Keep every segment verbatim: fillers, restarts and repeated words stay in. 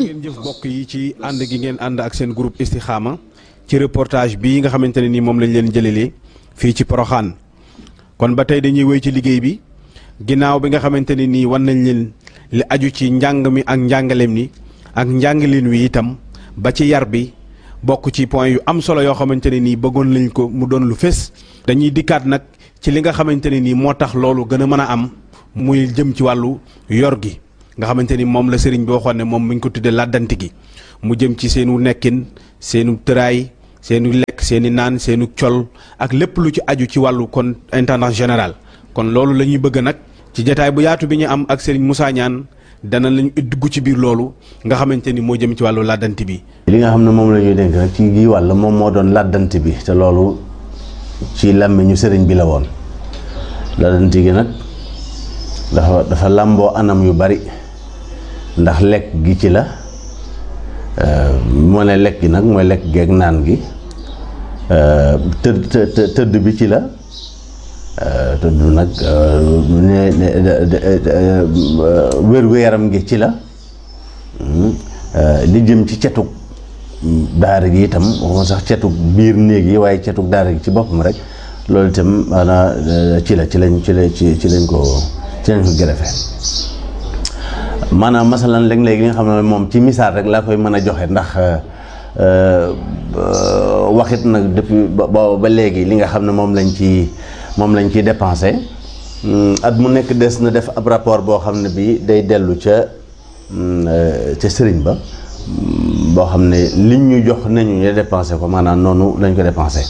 ngeen jëf mbokk yi ci ànd gi ngeen ànd ak seen groupe Istikhama ci reportage bii nga xamante ne nii moom lañ leen jëlelee fii ci Porokhane. kon ba tey dañuy wéy ci liggéey bi ginnaaw bi nga xamante ne nii wan nañ leen li aju ci njàng mi ak njàngaleem ni ak njàngaleen wi itam ba ci yar bi bokk ci point yu am solo yoo xamante ne nii bëggoon lañ ko mu doon lu fés. dañuy dikkaat nag ci li nga xamante ne nii moo tax loolu gën a mën a am muy jëm ci wàllu yor gi nga xamante ni moom la sëriñ bi waxoon ne moom mi ngi ko tuddee làddanti gi mu jëm ci seenu nekkin seenu tëraay seenu lekk seeni naan seenu col ak lépp lu ci aju ci wàllu kon intendant général. kon loolu la ñuy bëgg nag ci jataay bu yaatu bi ñu am ak sëriñ Moussa Niane dana lañu dugg ci biir loolu nga xamante ni moo jëm ci wàllu làddanti bi. li nga xam ne moom la ñuy dénk rek ci gii wàll moom moo doon làddanti bi te loolu ci làmmiñu sëriñ bi la woon làddanti gi nag dafa dafa làmboo anam yu bari ndax lekk gi ci la moo ne lekk gi nag mooy lekk geeg naan gi tëdd tëdd bi ci la tëdd nag wér-gu-yaram gi ci la li jëm ci cetug daara gi itam waxuma sax cetug biir néeg yi waaye cetug daara gi ci boppam rek loolu itam maanaam ci la ci lañ ci la ci ci lañ ko ci lañ ko gërëfee maanaam masalan léeg-léeg li nga xam ne moom ci misaal rek laa koy mën a joxe ndax waxit nag depuis ba ba léegi li nga xam ne moom lañ ci moom lañ ciy dépensé at mu nekk des na def ab rapport boo xam ne bii day dellu ca ca sëriñ ba boo xam ne liñ ñu jox nañu ñu dépensé ko maanaam noonu lañ ko dépensé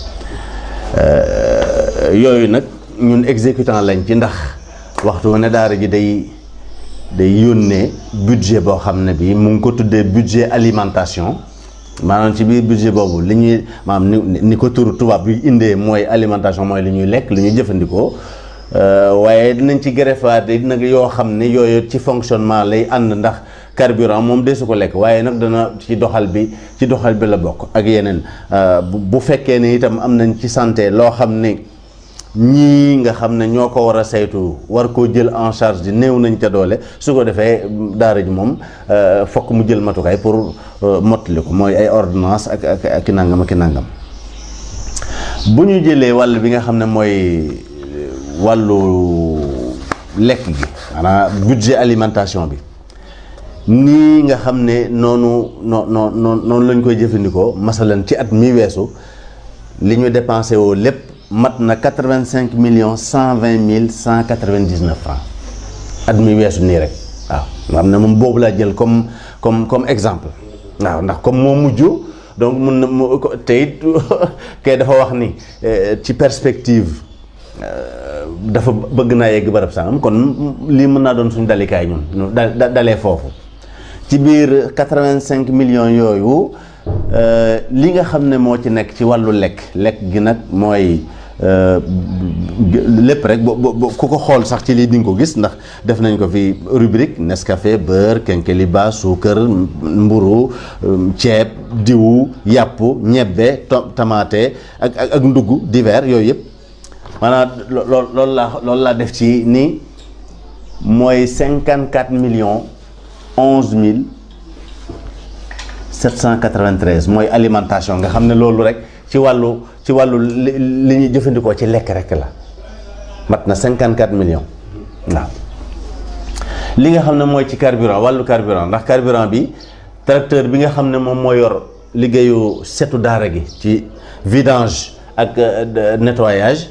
yooyu nag ñun exécutant lañ ci ndax waxtu ne daara ji day day yónnee budget boo xam ne bii mu ngi ko tuddee budget alimentation maanaam ci biir budget boobu li ñuy maanaam ni ni ko turu tubaab bi indee mooy alimentation mooy li ñuy lekk li ñuy jëfandikoo waaye dinañ ci greffaat nag yoo xam ne yooyu ci fonctionnement lay ànd ndax carburant moom desu ko lekk waaye nag dana ci doxal bi ci doxal bi la bokk ak yeneen bu fekkee ne itam am nañ ci santé loo xam ne ñii nga xam ne ñoo ko war a saytu war koo jël en charge di néew nañ ca doole su ko defee daara ji moom fokk mu jël matukaay pour mottali ko mooy ay ordonnance ak ak ak i nangam ak i nangam bu ñu jëlee wàll bi nga xam ne mooy wàllu lekk gi maanaam budget alimentation bi nii nga xam ne noonu noo noo noonu lañ koy jëfandikoo masalan ci at mi weesu li ñu dépensé woo lépp mat na quatre-vingt-cinq millions cent vingt mille cent quatre-vingt-dix-neuf francs at mi weesu nii rek waaw nga xam ne moom boobu laa jël comme comme comme exemple waaw ndax comme moo mujj donc mun na mu te it kay dafa wax ni ci perspective dafa bëgg naa yegg barab sangam kon lii mën naa doon suñu dalikaay ñun da dalee foofu ci biir quatre-vingt-cinq millions yooyu li nga xam ne moo ci nekk ci wàllu lekk lekk gi nag mooy lépp rek ku ko xool sax ci lii di nga ko gis ndax def nañ ko fi rubrique Nescafé beurre kenkeliba suukar mburu ceeb diwu yàpp ñebbe tamaate ak ak ak ndugg divers yooyu yëpp maanaam lool loolu laa loolu laa def ci ni mooy cinquante quatre millions onze mille sept cent quatre-vingt-treize mooy alimentation nga xam ne loolu rek ci wàllu ci wàllu li ñuy jëfandikoo ci lekk rek la mat na cinquante quatre millions waaw li nga xam ne mooy ci carburant wàllu carburant ndax carburant bi tracteur bi nga xam ne moom moo yor liggéeyu setu daara gi ci vidange ak nettoyage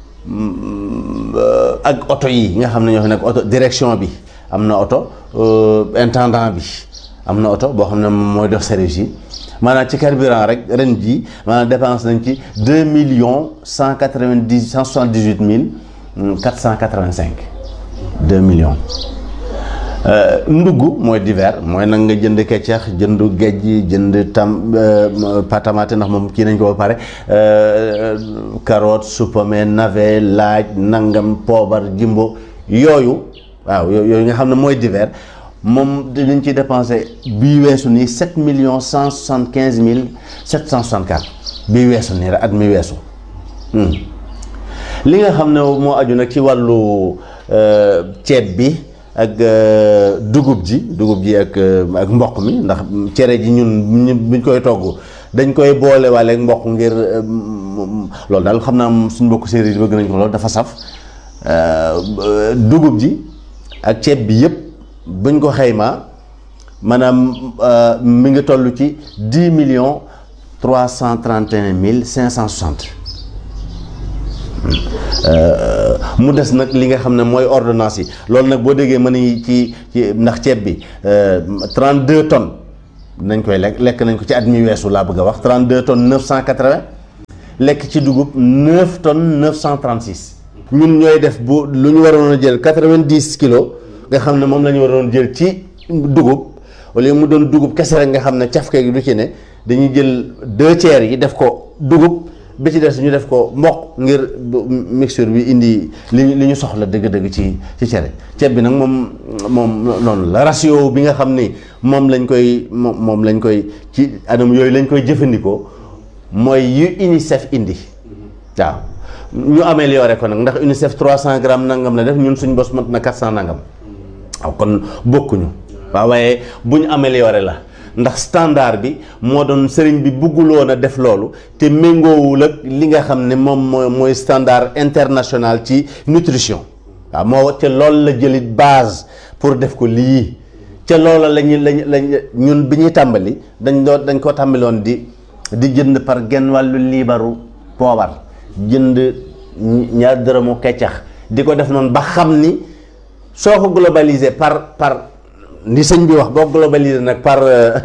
ak oto yi nga xam ne ñoo fi nekk oto direction bi am na oto intendant bi am na oto boo xam ne mooy dox service yi maanaam ci carburant rek ren ji maanaam dépense nañ ci deux millions cent quatre-vingt-dix cent soixante-dix-huit mille quatre cent quatre-vingt-cinq deux millions ndugg mooy divers mooy nag nga jënd keccax jënd géej jënd tam patamate ndax moom kii nañ ko ba pare carotte supame navet laaj nangam poobar jimbo yooyu waaw yooyu nga xam ne mooy divers moom dinañ ci dépensé bii weesu nii sept millions cent soixante quinze mille sept cent soixante quatre bii weesu nii rek at mi weesu li nga xam ne moo aju nag ci wàllu ceeb bi ak dugub ji dugub ji ak ak mboq mi ndax cere ji ñun buñ koy togg dañ koy boole waale ak mboq ngir loolu daal xam naa suñ mbokk séeréer yi bëgg nañ ko loolu dafa saf dugub ji ak ceeb bi yëpp buñ ko xaymaa maanaam mi ngi toll ci dix millions trois cent trente et un mille cinq cent soixante mu des nag li nga xam ne mooy ordonnance yi loolu nag boo déggee mën nañu ci ci ndax ceeb bi trente deux tonnes nañ koy lekk lekk nañ ko ci at mi weesu laa bëgg a wax trente deux tonnes neuf cent quatre vingt lekk ci dugub neuf tonnes neuf cent trente six ñun ñooy def bu lu ñu waroon a jël quatre vingt dix kilos nga xam ne moom la ñu waroon jël ci dugub wala mu doon dugub kese rek nga xam ne cafke gi du ci ne dañuy jël deux tiers yi def ko dugub bi ci des ñu def ko mboq ngir mixture bi indi li li ñu soxla dëgg-dëgg ci ci cere ceeb bi nag moom moom noonu la ratio bi nga xam ni moom lañ koy moom moom lañ koy ci anam yooyu lañ koy jëfandikoo mooy yu UNICEF indi waaw ñu amélioré ko nag ndax UNICEF trois cent grammes nangam la def ñun suñ bos mat na quatre cent nangam waaw kon bokkuñu waaw waaye bu ñu amélioré la ndax standard bi moo doon sëriñ bi bugguloon a def loolu te méngoowul ak li nga xam ne moom mooy mooy standard international ci nutrition waaw moo te loolu la jëlit base pour def ko lii ca loola lañu lañ lañ ñun bi ñuy tàmbali dañ doon dañ ko tàmbaloon di di jënd par genn wàllu liibaru poobar jënd ñaar dërëmu keccax di ko def noonu ba xam ni soo ko globalisé par par ni sëñ bi wax boo globalisé nag par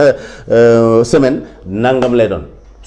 semaine nangam lay doon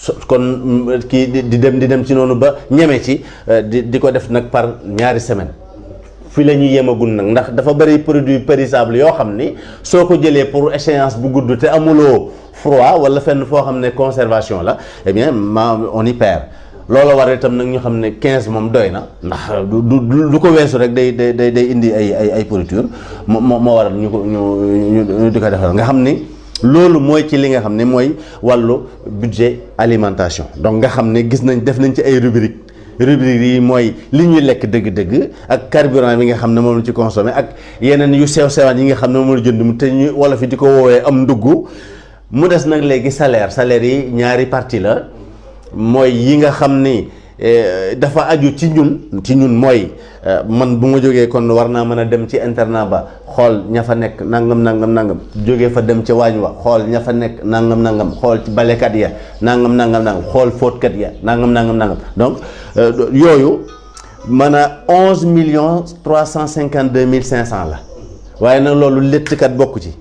kon kii di dem di dem ci noonu ba ñeme ci di di ko def nag par ñaari semaine fi la ñuy yemagul nag ndax dafa bëri produit périssable yoo xam ni soo ko jëlee pour échéance bu gudd te amuloo froid wala fenn foo xam ne conservation la eh bien ma on y perd loolu war itam nag ñu xam ne quinze moom doy na ndax du du du ko weesu rek day day day indi ay ay ay pourriture moo moo waral ñu ko ñu ñu di ko defal nga xam ni loolu mooy ci li nga xam ne mooy wàllu budget alimentation donc nga xam ne gis nañ def nañ ci ay rubrique rubrique yi mooy li ñuy lekk dëgg-dëgg ak carburant bi nga xam ne moom la ci consommé ak yeneen yu sew sewaan yi nga xam ne moom la jënd mu te ñu wala fi di ko woowee am ndugg mu des nag léegi salaire salaire yi ñaari partie la mooy yi nga xam ni dafa aju ci ñun ci ñun mooy man bu ma jógee kon war naa mën a dem ci internat ba xool ña fa nekk nangam nangam nangam jógee fa dem ca waañ wa xool ña fa nekk nangam nangam xool ci balekat ya nangam nangam nangam xool fóotkat ya nangam nangam nangam donc yooyu mën a onze millions trois cent cinquante deux mille cinq cent la waaye nag loolu léttkat bokku ci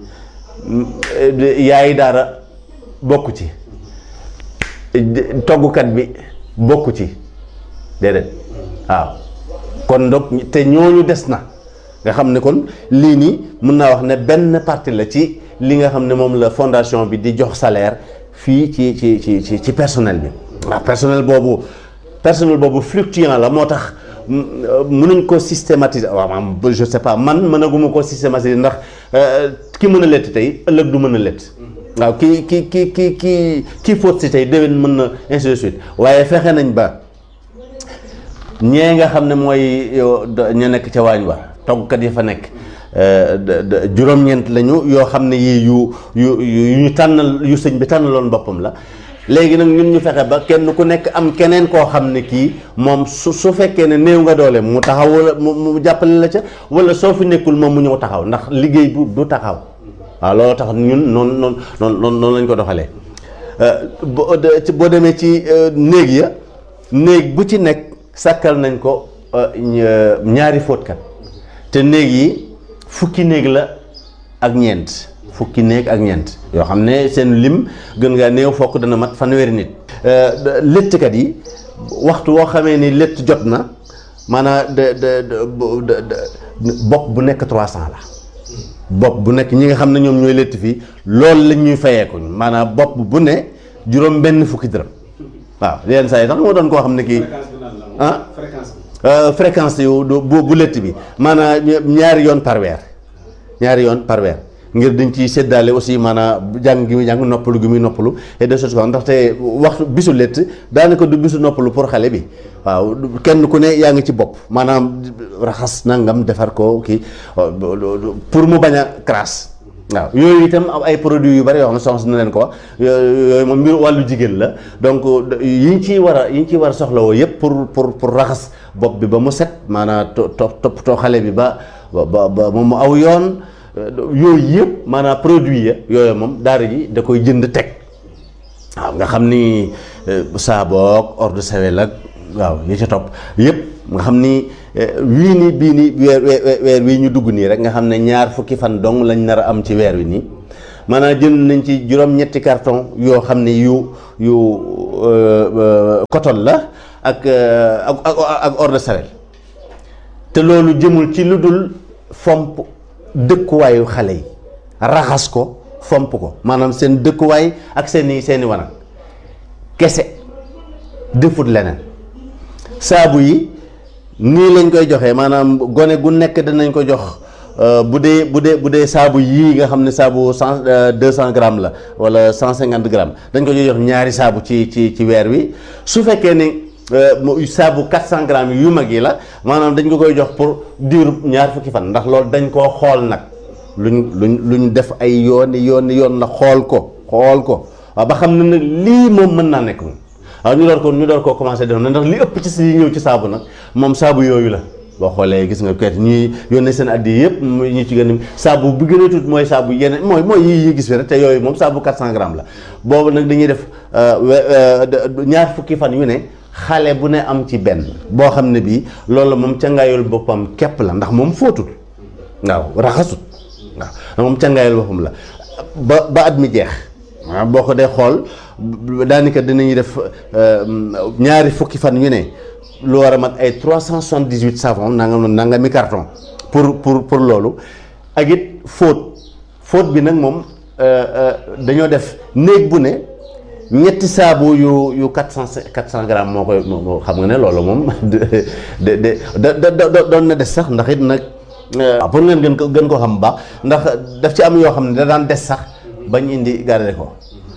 yaayi daara bokku ci toggukat bi bokku ci déedéet waaw kon donc te ñooñu des na nga xam ne kon lii nii mën naa wax ne benn partie la ci li nga xam ne moom la fondation bi di jox salaire fii ci ci ci ci ci personnel bi waaw personnel boobu personnel boobu fluctuant la moo tax mënuñ ko systématiser waaw maam je sais pas man mënaguma ko systématiser ndax ki mën a lett tey ëllëg du mën a lett waaw ki ki ki ki ki kii fóot si tey déwén mën na ainsi de suite waaye fexe nañ ba ñee nga xam ne mooy ña nekk ca waañ wa toggkat yi fa nekk juróom-ñeent lañu yoo xam ne yii yu yu yu ñu tànnal yu sëñ bi tànnaloon boppam la léegi nag ñun ñu fexe ba kenn ku nekk am keneen koo xam ne kii moom su su fekkee ne néew nga doole mu taxaw wala mu jàppale la ca wala soo fi nekkul moom mu ñëw taxaw ndax liggéey bu du taxaw waaw loolu tax ñun noonu noonu noonu noonu lañ ko doxalee boo demee ci néeg ya néeg bu ci nekk sàkkal nañ ko ñaari fóotkat te néeg yi fukki néeg la ak ñeent fukki néeg ak ñeent yoo xam ne seen lim gën ngaa néew fokk dana mat fanweeri nit léttkat yi waxtu woo xamee ni létt jot na maanaam de de bopp bu nekk trois cent la bopp bu nekk ñi nga xam ne ñoom ñooy létt fii loolu lañ ñuy fayee ko maanaam bopp bu ne juróom benn fukki dërëm waaw yenn saa yi tax moo doon koo xam ne kii ah fréquence yu bu bu létt bi maanaam ñaari yoon par weer ñaari yoon par weer ngir dañ ciy séddaale aussi maanaam jàng gi muy jàng noppalu gi muy noppalu et de choses comme ndaxte waxtu bisu létt daanaka du bisu noppalu pour xale bi waaw kenn ku ne yaa ngi ci bopp maanaam raxas nangam defar ko kii pour mu bañ a crasse waaw yooyu itam am ay produits yu bari yoo xam ne soxna na leen ko wax yooyu moom mbir wàllu jigéen la donc yi ñu ciy war a yi ñu ciy war a soxlawoo yëpp pour pour pour raxas bopp bi ba mu set maanaam to toppatoo xale bi ba ba ba moom mu aw yoon yooyu yëpp maanaam produit ya yooyu moom daara ji da koy jënd teg waaw nga xam ni saaboog eau de Javel ak waaw yi ca topp yëpp nga xam ni wii nii bii nii weer weer wii ñu dugg nii rek nga xam ne ñaar fukki fan dong lañ nar a am ci weer wi nii maanaam jënd nañ ci juróom-ñetti carton yoo xam ne yu yu coton la ak ak ak eau de Javel te loolu jëmul ci lu dul fomp dëkkuwaayu xale yi raxas ko fomp ko maanaam seen dëkkuwaay ak seeni seeni wanag kese defut leneen saabu yi nii lañ koy joxee maanaam gone gu nekk danañ ko jox bu dee bu dee bu dee saabu yii nga xam ne saabu cent deux cent grammes la wala cent cinquante grammes dañ ko jox ñaari saabu ci ci ci weer wi su fekkee ni saabu quatre cent grammes yu mag yi la maanaam dañ ko koy jox pour diiru ñaar fukki fan ndax loolu dañ koo xool nag luñ luñ luñ def ay yooni yooni yoon la xool ko xool ko waaw ba xam ne nag lii moom mën naa nekk moom waaw ñu door ko ñu door koo commencé def na ndax li ëpp ci si ñëw ci saabu nag moom saabu yooyu la boo xoolee gis nga kayit ñuy yónnee seen addi yëpp ñu ci gën a saabu bu gën a tuut mooy saabu yeneen mooy mooy yi yi gis fi rek te yooyu moom saabu quatre cent grammes la boobu nag dañuy def ñaar fukki fan yu ne xale bu ne am ci benn boo xam ne bii loolu moom cangaayul boppam képp la ndax moom fóotul waaw raxasut waaw moom cangaayul boppam la ba ba at mi jeex waaw boo ko dee xool daanaka dinañuy def ñaari fukki fan yu ne lu war a mat ay trois cent soixante-dix-huit savon nangam nanga mi carton pour pour pour loolu ak it fóot fóot bi nag moom dañoo def néeg bu ne ñetti saabu yu yu quatre cent quatre cent grammes moo koy moo xam nga ne loolu moom de de de de doon na des sax ndax it nag pour ngeen gën ko gën ko xam baax ndax daf ci am yoo xam ne da daan des sax bañ indi garder ko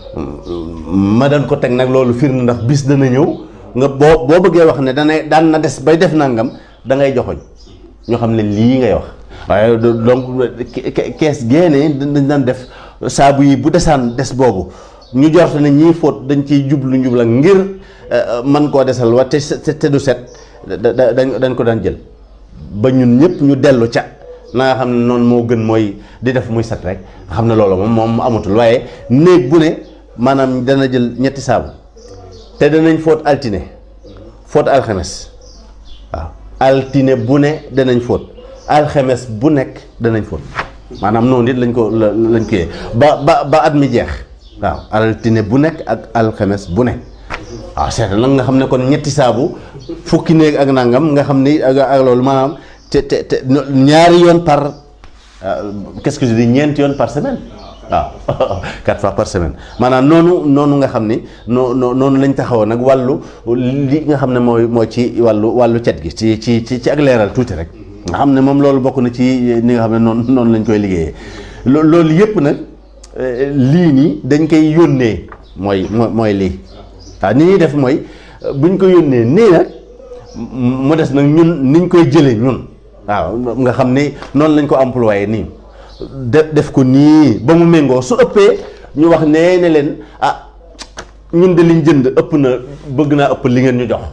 ma daan ko teg nag loolu firnde ndax bis dana ñëw nga boo boo bëggee wax ne dana daan na des bay def nangam da ngay joxoñ ñoo xam ne lii ngay wax waaye donc kees génne dañ daan def saabu yi bu desaan des boobu ñu jorte ne ñii fóot dañ ciy jublu njubla ngir man koo desal wa te te du set dañ dañ ko daan jël ba ñun ñëpp ñu dellu ca na nga xam ne noonu moo gën mooy di def muy set rek nga xam ne loolu moom moom amatul waaye néeg bu ne maanaam dana jël ñetti saabu te danañ fóot altine fóot alxames waaw altine bu ne danañ fóot alxames bu nekk danañ fóot maanaam noonu it lañ ko lañ ko yee ba ba ba at mi jeex waaw altine bu nekk ak alxames bu ne waaw seet nag nga xam ne kon ñetti saabu fukki néeg ak nangam nga xam ni ak ak loolu maanaam te te te ñaari yoon par qu'est-ce que je dis ñeenti yoon par semaine waaw quatre fois par semaine maanaam noonu noonu nga xam ni noo noonu lañ taxawoon nag wàllu li nga xam ne mooy moo ci wàllu wàllu cet gi ci ci ci ci ak leeral tuuti rek nga xam ne moom loolu bokk na ci ni nga xam ne noonu noonu lañ koy liggéeyee loolu yëpp nag lii nii dañ koy yónnee mooy mooy lii waaw ni ñuy def mooy buñ ko yónnee nii nag mu des nag ñun niñ koy jëlee ñun waaw nga xam ne noonu lañ ko employé nii def def ko nii ba mu méngoo su ëppee ñu wax nee ne leen ah ñun de liñ jënd ëpp na bëgg naa ëpp li ngeen ñu jox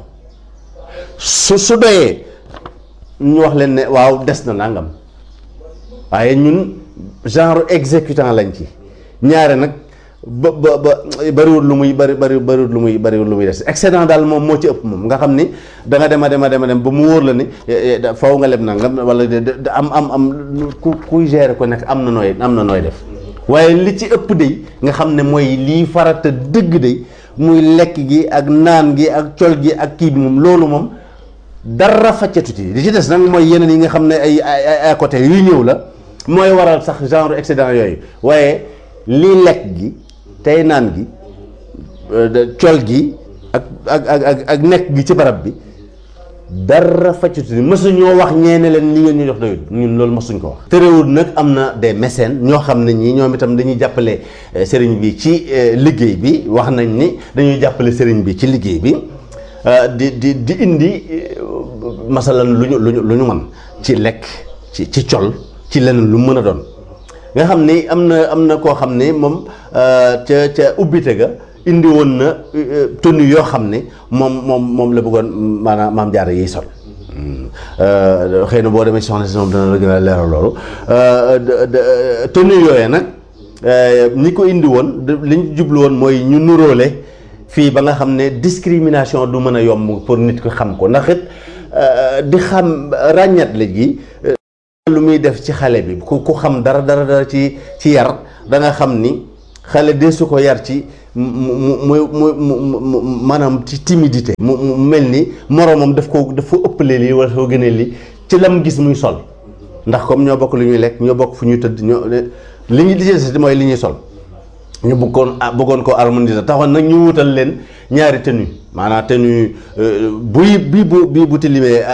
su su doyee ñu wax leen ne waaw des na nangam waaye ñun genre exécutant lañ ci ñaare nag ba ba ba bariwul lu muy bari bari bariwul lu muy bariwul lu muy des excédent daal moom moo ci ëpp moom nga xam ni da nga dem a dem a dem a dem ba mu wóor la ni faw nga leb nangam wala am am am ku kuy gérer ko nekk am na nooy am na nooy def waaye li ci ëpp day nga xam ne mooy lii farata dëgg day muy lekk gi ak naan gi ak col gi ak kii bi moom loolu moom dara faccatu ci li ci des nag mooy yeneen yi nga xam ne ay ay à côté yuy ñëw la mooy waral sax genre excédent yooyu waaye lii lekk gi tey naan gi col gi ak ak ak ak nekk gi ci barab bi dara faccatu ni mësuñoo wax ñeene leen li ngeen ñu jox doyul ñun loolu mësuñ ko wax. terewul nag am na des mécènes ñoo xam ne ñii ñoom itam dañuy jàppale sëriñ bi ci liggéey bi wax nañ ni dañuy jàppale sëriñ bi ci liggéey bi di di di indi masalan lu ñu lu ñu lu ñu mën ci lekk ci ci col ci leneen lu mën a doon nga xam ni am na am na koo xam ni moom ca ca ubbite ga indi woon na tenue yoo xam ne moom moom moom la bëggoon maanaam maam Jaara yiy sol xëy na boo demee ci soxna si moom dana la gën a leeral loolu tenue yooyee nag ñi ko indi woon li ñu jublu woon mooy ñu nuróole fii ba nga xam ne discrimination du mën a yomb pour nit ko xam ko ndax it di xam ràññat la gi lu muy def ci xale bi ku ku xam dara dara dara ci ci yar da nga xam ni xale de su ko yar ci mu mu mu mu maanaam ci timidité mu mu mel ni moroomam daf ko daf ko ëppalee lii wala soo gënee lii ci lam gis muy sol ndax comme ñoo bokk lu ñuy lekk ñoo bokk fu ñuy tëdd ñoo li ñu lijjanti mooy li ñuy sol ñu bëggoon bëggoon ko harmoniser taxoon nag ñu wutal leen ñaari tenue maanaam tenue buy bii bu bii bu tilimee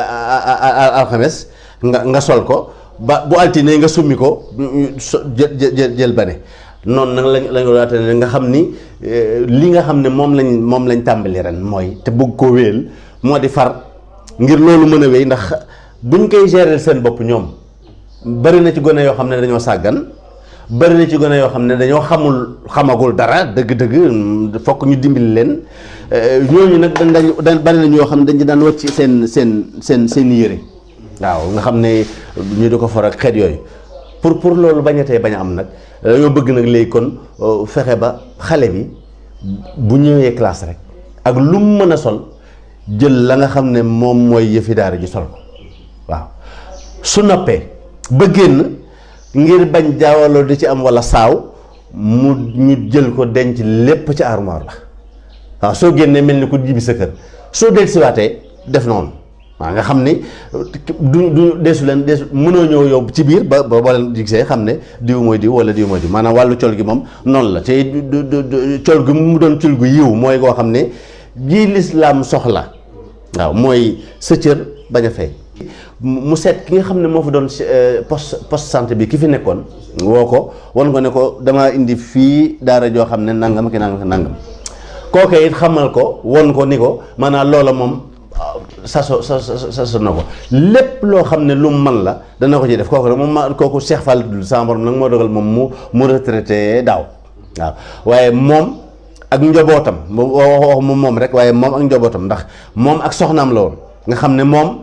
alxames nga nga sol ko ba bu altine nga summi ko jël jël jël ba ne noonu nag lañ lañ ko daatee nga xam ni li nga xam ne moom lañ moom lañ tàmbali ren mooy te bëgg koo wéel moo di far ngir loolu mën a wéy ndax buñ koy gérer seen bopp ñoom bari na ci gone yoo xam ne dañoo sàggan bari na ci gone yoo xam ne dañoo xamul xamagul dara dëgg-dëgg fokk ñu dimbali leen ñooñu nag dañ dañ bari na ñoo xam ne dañ daan wàcc seen seen seen seen yére waaw nga xam ne ñu di ko for ak xeet yooyu pour pour loolu bañatee bañ a am nag dañoo bëgg nag léegi kon fexe ba xale bi bu ñëwee classe rek ak lu mu mën a sol jël la nga xam ne moom mooy yëfi daara ji sol ko waaw su noppee ba génn ngir bañ jaawaloo di ci am walla saaw mu ñu jël ko denc lépp ci armoire la waaw soo génnee mel ni ko jibi sa kër soo dellusiwaatee def noonu waaw nga xam ni du du deesu leen deesu mënoo ñëw yóbbu ci biir ba ba boo leen gisee xam ne diw mooy diw wala diw mooy diw maanaam wàllu col gi moom noonu la te du du col gi mu doon col gu yiw mooy koo xam ne ji lislaam soxla waaw mooy sa cër bañ a fay mu seet ki nga xam ne moo fa doon poste poste santé bi ki fi nekkoon woo ko wan ko ne ko dama indi fii daara joo xam ne nangam ki nangam ki nangam kooke it xamal ko won ko ni ko maanaam loola moom saso sa saso na ko lépp loo xam ne lu mu man la dana ko ci def kooku nag moom ma kooku Cheikh Fall dul sama borom nag moo dogal moom mu mu retraité daaw waaw waaye moom ak njobootam wax wax moom moom rek waaye moom ak njobootam ndax moom ak soxnaam la woon nga xam ne moom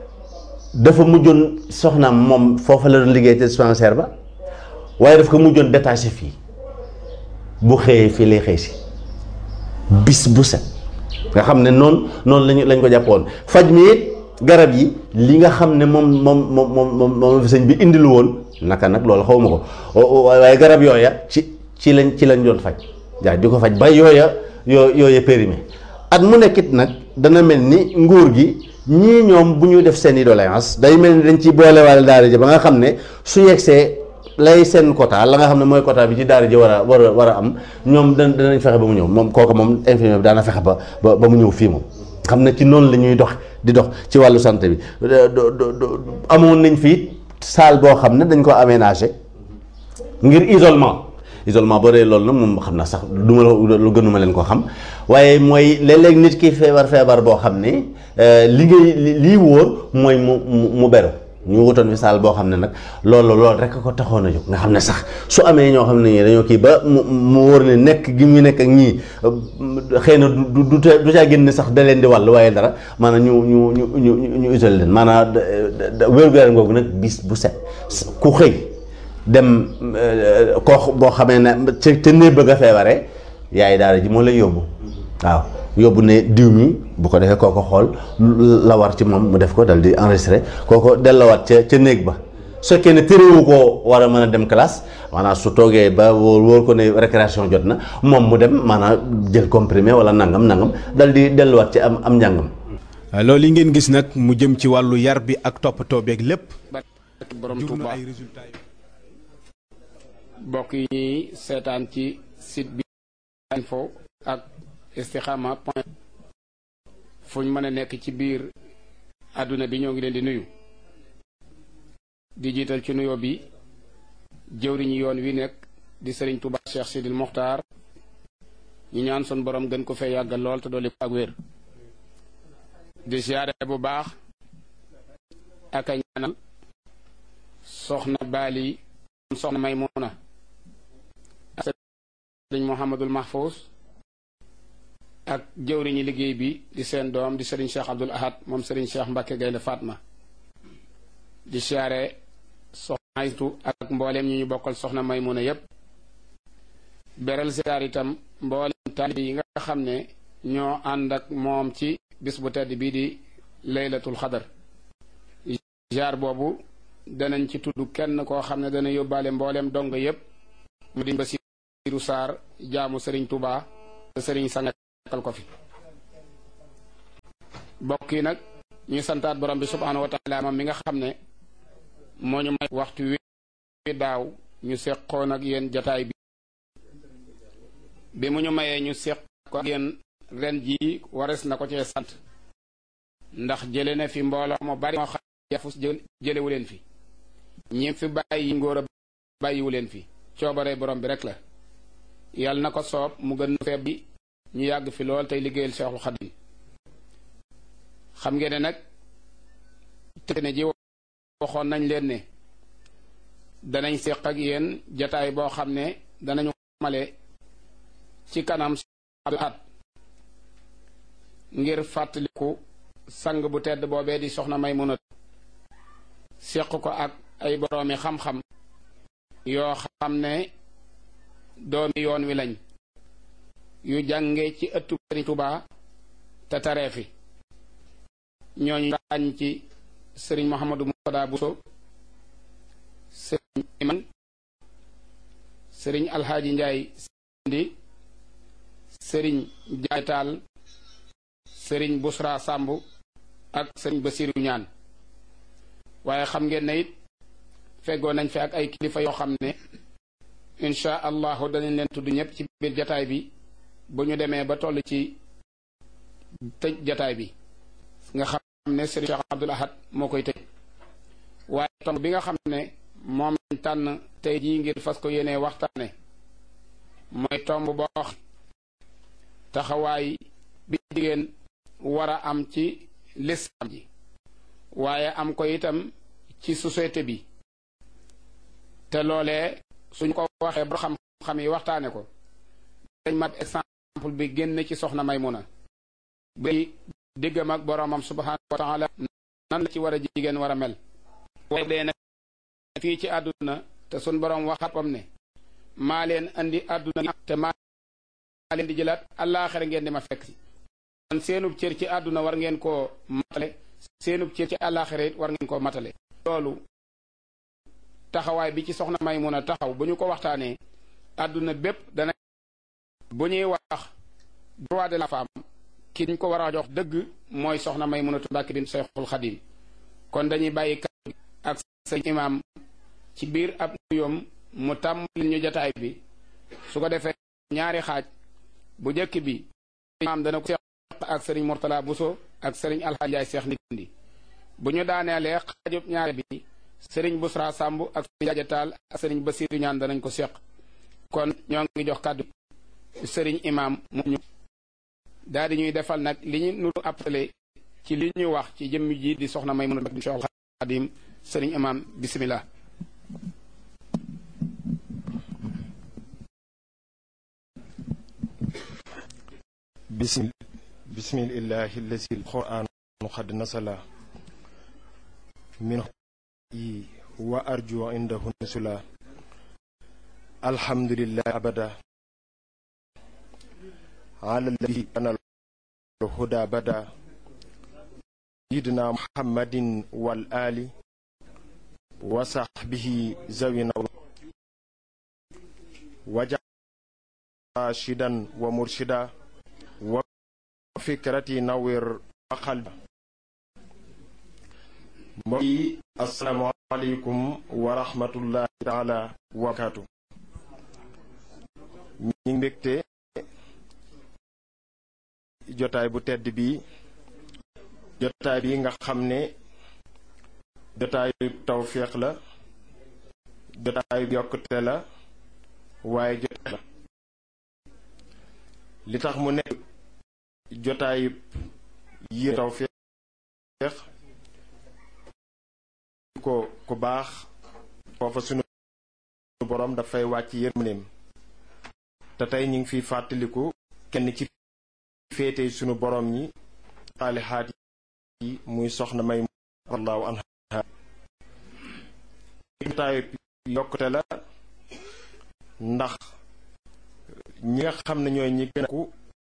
dafa mujjoon soxnaam moom foofa la doon liggéey te dispensaire ba waaye daf ko mujjoon détaché fii bu xëyee fii lay xëy si bis bu set nga xam ne noonu noonu lañu lañ ko jàppoon faj mi it garab yi li nga xam ne moom moom moom moom moom fi sëñ bi indilu woon naka nag loolu xaw ma ko waaye garab yooya ci ci lañ ci lañ doon faj jaay di ko faj ba yooya yoo yooya périmé at mu nekkit nag dana mel ni nguur gi ñii ñoom bu ñu def seen i doléance day mel ni dañ ci boolewaale daara ji ba nga xam ne su yegsee lay seen quota la nga xam ne mooy quota bi ci daara ji war a war a war a am ñoom da danañ fexe ba mu ñëw moom kooku moom infirmier bi daana fexe ba ba ba mu ñëw fii moom xam ne ci noonu la ñuy dox di dox ci wàllu santé bi amoon nañ fii salle boo xam ne dañ ko aménagé ngir isolement isolement boo dee loolu nag moom xam na sax du ma lu gënuma leen koo xam waaye mooy léeg-léeg nit ki feebar feebar boo xam ne li ngay lii wóor mooy mu mu beru ñu wutoon fi saal boo xam ne nag loolu loolu rek ko taxoon a jóg nga xam ne sax su amee ñoo xam ne ñii dañoo kii ba mu mu wóor ne nekk gi mu nekk ak ñii xëy na du du du caa génn sax da leen di wàll waaye dara maanaam ñu ñu ñu ñu ñu isolé leen maanaam wér-gu-yaram googu nag bis bu set ku xëy dem koo boo xamee ne ca ca néeg bëgg a feebaree yaay daara ji moo lay yóbbu waaw. yóbbu ne diw mi bu ko defee kooko xool la war ci moom mu def ko dal di enregistré kooko dellawaat ca ca néeg ba su fekkee ne téréwu koo war a mën a dem classe maanaam su toogee ba wóor wóor ko ne récréation jot na moom mu dem maanaam jël comprimé wala nangam nangam dal di delluwaat ci am am njàngam. loolu yi ngeen gis nag mu jëm ci wàllu yar bi ak toppatoo beeg lépp. borom Touba ay résultats bokk yi ñuy seetaan ci site bi info ak Istikhama point fu ñu mën a nekk ci biir àdduna bi ñoo ngi leen di nuyu di jiital ci nuyoo bi jëwriñu yoon wi nekk di Serigne Touba Cheikh Sidil Mokhtar ñu ñaan son borom gën ko fee yàggal lool te dolli ko ak wér di siyaare bu baax ak a ñaanal soxna Bali soxna Maymuna ak sëriñ Mouhamadul Mahfous ak jëwriñi liggéey bi di seen doom di sëriñ Cheikh Abdoul Ahad moom sëriñ Cheikh Mbacke Gaynde Fatma di siyaare soxna Aytu ak mbooleem ñi ñu bokkal soxna Maymuna yépp beral siyaar itam mbooleem taalibe yi nga xam ne ñoo ànd ak moom ci bis bu tedd bii di laylatul xadar jaar boobu danañ ci tudd kenn koo xam ne dana yóbbaale mbooleem donga yépp mu di Basiiru Saar jaamu sëriñ Touba te sëriñ sangal ko fi bokk yi nag ñuy santaat borom bi subhaanahu wa taala moom mi nga xam ne moo ñu may waxtu wi daaw ñu seqoon ak yéen jataay bi bi mu ñu mayee ñu seq ko ak yéen ren jii wares na ko cee sant ndax jële na fi mbooloo mu bari moo xam yafus jëlewu leen fi ñi fi bàyyi ngóor a bàyyiwu leen fi coobare borom bi rek la yàlla na ko soob mu gën feeb bi ñu yàgg fi lool tey liggéeyal Seexul Xadiim xam ngeen ne nag te ne ji waxoon nañ leen ne danañ séq ak yéen jataay boo xam ne danañu male ci kanam at ngir fàttaliku sang bu tedd boobee di soxna Maymuna séq ko ak ay boroomi xam-xam yoo xam ne doomi yoon wi lañ yu jànge ci ëttu Sëriñ Tuubaa te taree fi ñooñu ràññ ci sëriñ Mouhamadou Moutada Bousso sëriñ Iman sëriñ Alxaaji Njaay Sindi sëriñ Jaay Taal sëriñ Busra Sàmb ak sëriñ Basiru Ñaan waaye xam ngeen ne it feggoo nañ fi ak ay kilifa yoo xam ne insha allahu danañ leen tudd ñëpp ci biir jataay bi bu ñu demee ba toll ci tëj jataay bi nga xam ne sëriñ Cheikh Abdoul Ahad moo koy tëj waaye tomb bi nga xam ne moom lañ tànn tey jii ngir fas ko yéenee waxtaane mooy tomb boo wax taxawaay bi jigéen war a am ci lislaam ji waaye am ko itam ci société bi te loolee suñ ko waxee ba xam-xam yi waxtaane ko dañ mat exemple bi génn ci soxna Maymuna bi diggam ak boroomam subhaanahu wa taala nan la ci war a jigéen war a mel waaye dee na fii ci àdduna te sun boroom waxatam ne maa leen andi àdduna te maa leen di jëlaat àllaaxira ngeen di ma fekk si kon seenub cër ci àdduna war ngeen koo matale seenub cër ci àllaaxira it war ngeen koo matale loolu taxawaay bi ci soxna Maymuna taxaw bu ñu ko waxtaanee àdduna bépp dana bu ñuy wax droit de la femme ki ñu ko war a jox dëgg mooy soxna Maymunatu Mbàkke bint Seexul Xadiim kon dañuy bàyyi kàddu gi ak sëñ imaam ci biir ab nuyoom mu tàmbali ñu jataay bi su ko defee ñaari xaaj bu njëkk bi imaam dana ko seq ak sëriñ Murtala Bousso ak sëriñ Alxaaji Njaay Seex Ndindi bu ñu daaneelee xaajub ñaari bi sëriñ Busra Sàmb ak sëriñ Jaaja Taal ak sëriñ Basiiru Ñaan danañ ko seq kon ñoo ngi jox kàddu sëriñ imaam mu ñu daal di ñuy defal nag li ñu nu appelé ci li ñu wax ci jëmm ji di soxna Maymuna bint Seexul Xadiim sëriñ imaam bismillah bismil bismillahi allazi alquran qad nasala min yi wa arju indahu nusula alhamdulillah abada ala alladhi ana الهدى بدا سيدنا محمد والآل وصحبه زوين وجعل راشدا ومرشدا وفكرتي نور قلبا السلام عليكم ورحمة الله تعالى وبركاته ñi mbégte jotaay bu tedd bi jotaay bi nga xam ne jotaayu tawféex la jotaayu yokkute la waaye jotaay la li tax mu nekk jotaayu yi tawféex Cheikh ko ku baax foofa sunu borom dafay wàcc yërmandeem te tey ñu ngi fiy fàttaliku kenn ci féete sunu borom ñi saalihaat yi muy soxna may wallahu anha taayu yokkute la ndax ñi nga xam ne ñooy ñi gën a ku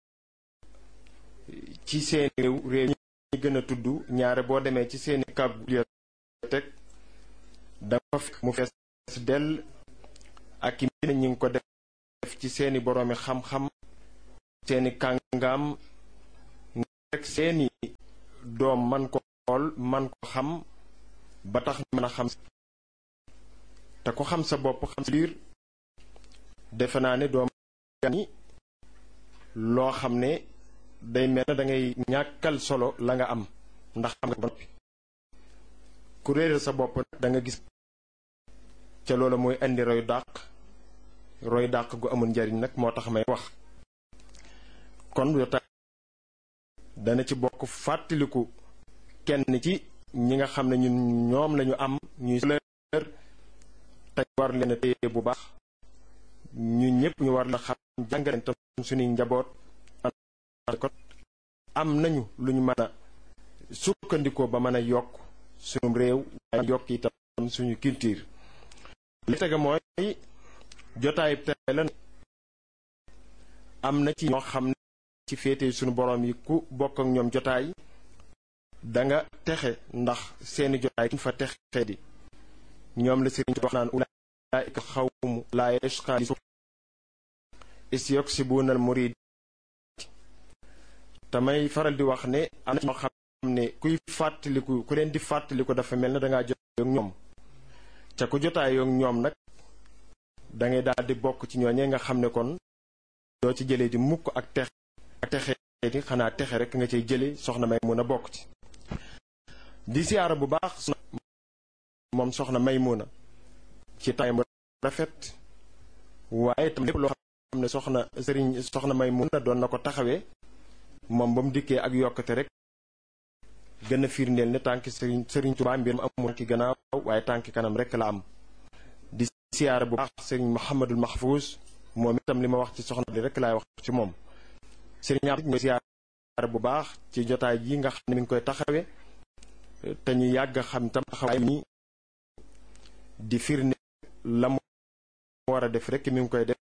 ci seeni réew réew ñi gën a tudd ñaare boo demee ci seeni kàggu bibliothèque dafa fekk mu fees dell ak i mbir ñi ngi ko def ci seeni boroomi xam-xam seeni kàngaam rek seeni doom man ko xool man ko xam ba tax ñu mën a xam te ko xam sa bopp xam sa biir defe naa ne doom ni loo xam ne day mel na da ngay ñàkkal solo la nga am ndax xam nga ba noppi ku réeral sa bopp da nga gis ca loola mooy indi roy dàq roy dàq gu amul njariñ nag moo tax may wax kon yotaay dana ci bokk fàttaliku kenn ci ñi nga xam ne ñun ñoom lañu am ñuy leer te war leen a téye bu baax ñu ñëpp ñu war la xam jàngaleen tam suñuy njaboot ko am nañu lu ñu mën a sukkandikoo ba mën a yokk suñu réew waaye yokk itam suñu culture li tege mooy jotaay tey la am na ci ñoo xam ne ci féete suñu borom yi ku bokk ak ñoom jotaay danga texe ndax seeni jotaay kuñ fa texe di ñoom la sëriñ wax naan ulaa'ika xawmu laa yashqaa isyuksibuna al murid tamay faral di wax ne am na ñoo xam ne kuy fàttaliku ku leen di fàttaliku dafa mel ne dangaa jotaay ak ñoom ca ku jotaay ak ñoom nag dangay daal di bokk ci ñooñee nga xam ne kon doo ci jëlee di mukk ak texe ak texe di xanaa texe rek nga cay jële soxna may mun a bokk ci di siyaara bu baax moom soxna Maymuna ci taay mu rafet waaye tam lépp loo xam ne soxna sëriñ soxna Maymuna doon na ko taxawee moom ba mu dikkee ak yokkate rek gën a firndeel ne tànki sëriñ sëriñ Tuubaa mbir mu amul ki gannaaw waaye tànki kanam rek la am di siyaara bu baax sëriñ Muhammadul Mahfouz moom itam li ma wax ci soxna li rek laay wax ci moom sëriñ am ñu siyaara bu baax ci jotaay yi nga xam ne mi ngi koy taxawee te ñu yàgg xam tam taxawaay mi di firnde la mu war a def rek mi ngi koy def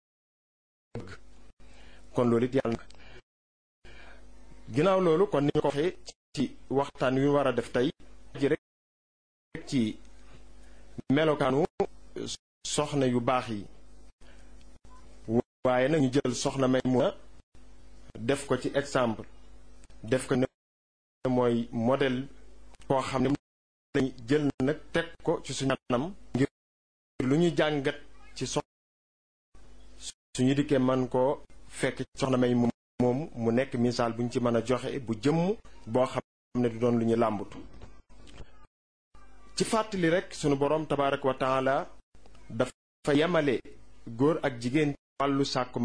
kon loolu it yàlla na ginnaaw loolu kon ni ñu ko waxee ci waxtaan wi war a def tey ji rek ci melokaanu soxna yu baax yi waaye nag ñu jël soxna Maymuna def ko ci exemple def ko ne mooy modèle koo xam ne lañu jël nag teg ko ci suñu anam ngir lu ñu jàngat ci soxna suñu dikkee man koo fekk soxna may moom mu nekk misaal bu ñu ci mën a joxe bu jëmm boo xam ne du doon lu ñu làmbatu ci fàttali rek sunu boroom tabaaraka wa taala dafa yemale góor ak jigéen wàllu sàkku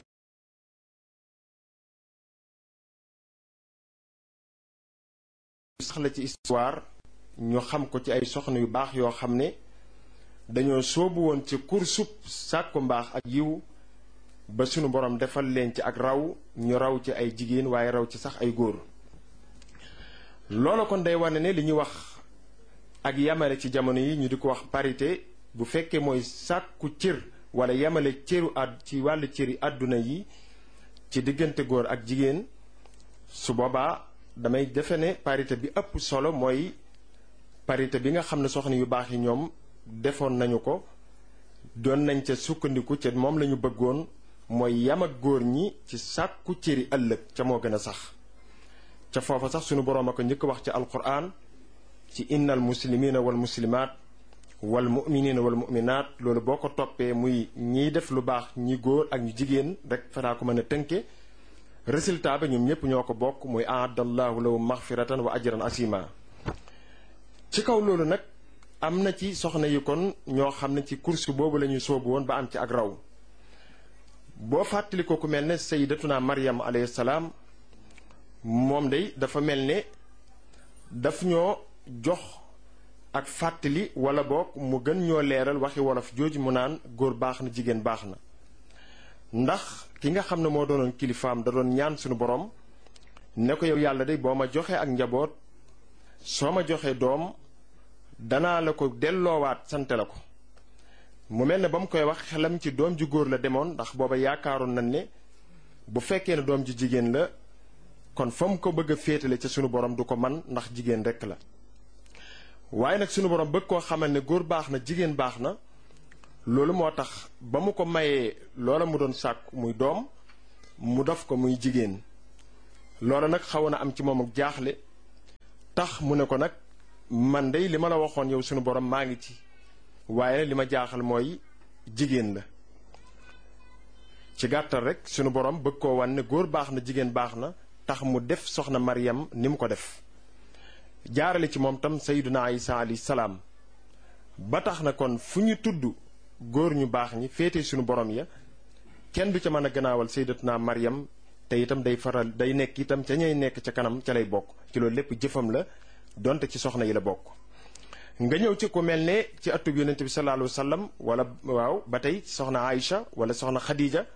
sax la ci histoire ñu xam ko ci ay soxna yu baax yoo xam ne dañoo soobu woon ci kursub sàkku mbaax ak yiw ba sunu borom defal leen ci ak raw ñu raw ci ay jigéen waaye raw ci sax ay góor loolu kon day wane ne li ñuy wax ak yamale ci jamono yi ñu di ko wax parité bu fekkee mooy sàkku cër wala yamale cëru àdd ci wàllu cëri àdduna yi ci diggante góor ak jigéen su boobaa damay defe ne parité bi ëpp solo mooy parité bi nga xam ne soxna yu baax yi ñoom defoon nañu ko doon nañ ca sukkandiku ca moom lañu bëggoon mooy yam ak góor ñi ci sàkku cëri ëllëg ca moo gën a sax ca foofa sax sunu boroom a ko njëkk wax ci alquran ci innal muslimina wal muslimaat wal mu'minina wal mu'minaat loolu boo ko toppee muy ñiy def lu baax ñi góor ak ñu jigéen rek fanaa ko mën a tënke résultat ba ñoom ñëpp ñoo ko bokk muy aadallahu lahum maghfiratan wa ajran asima ci kaw loolu nag am na ci soxna yi kon ñoo xam ne ci course boobu la ñuy soobu woon ba am ci ak raw boo fàttali ko ku mel ne sayyidatuna Maryam alayhi salaam moom day dafa mel ne daf ñoo jox ak fàttali wala boog mu gën ñoo leeral waxi wolof jooju mu naan góor baax na jigéen baax na. ndax ki nga xam ne moo doonoon kilifaam da doon ñaan suñu borom ne ko yow yàlla de boo ma joxee ak njaboot soo ma joxee doom danaa la ko delloowaat sante la ko. mu mel ne ba mu koy wax xelam ci doom ju góor la demoon ndax booba yaakaaroon nañ ne bu fekkee ne doom ju jigéen la kon fa mu ko bëgg a féetale ca sunu borom du ko man ndax jigéen rekk la. waaye nag sunu borom bëgg koo xamal ne góor baax na jigéen baax na loolu moo tax ba mu ko mayee loola mu doon sàkk muy doom mu def ko muy jigéen. loola nag xaw na am ci moom ak jaaxle tax mu ne ko nag man dey li ma la waxoon yow sunu borom maa ngi ci waaye li ma jaaxal mooy jigéen la. ci gàttal rek sunu borom bëgg koo wan ne góor baax na jigéen baax na tax mu def soxna Maryam ni mu ko def jaarale ci moom tam sayyiduna Isa alayhi salaam. ba tax na kon fu ñu tudd góor ñu baax ñi féete sunu borom ya kenn du ca mën a gannaawal sayyidatuna Maryam te itam day faral day nekk itam ca ñay nekk ca kanam ca lay bokk ci loolu lépp jëfam la donte ci soxna yi la bokk. nga ñëw ci ku mel ne ci atub yonent bi sallallahu alayhi wa sallam wala waaw ba tey soxna Aïcha wala soxna Khadija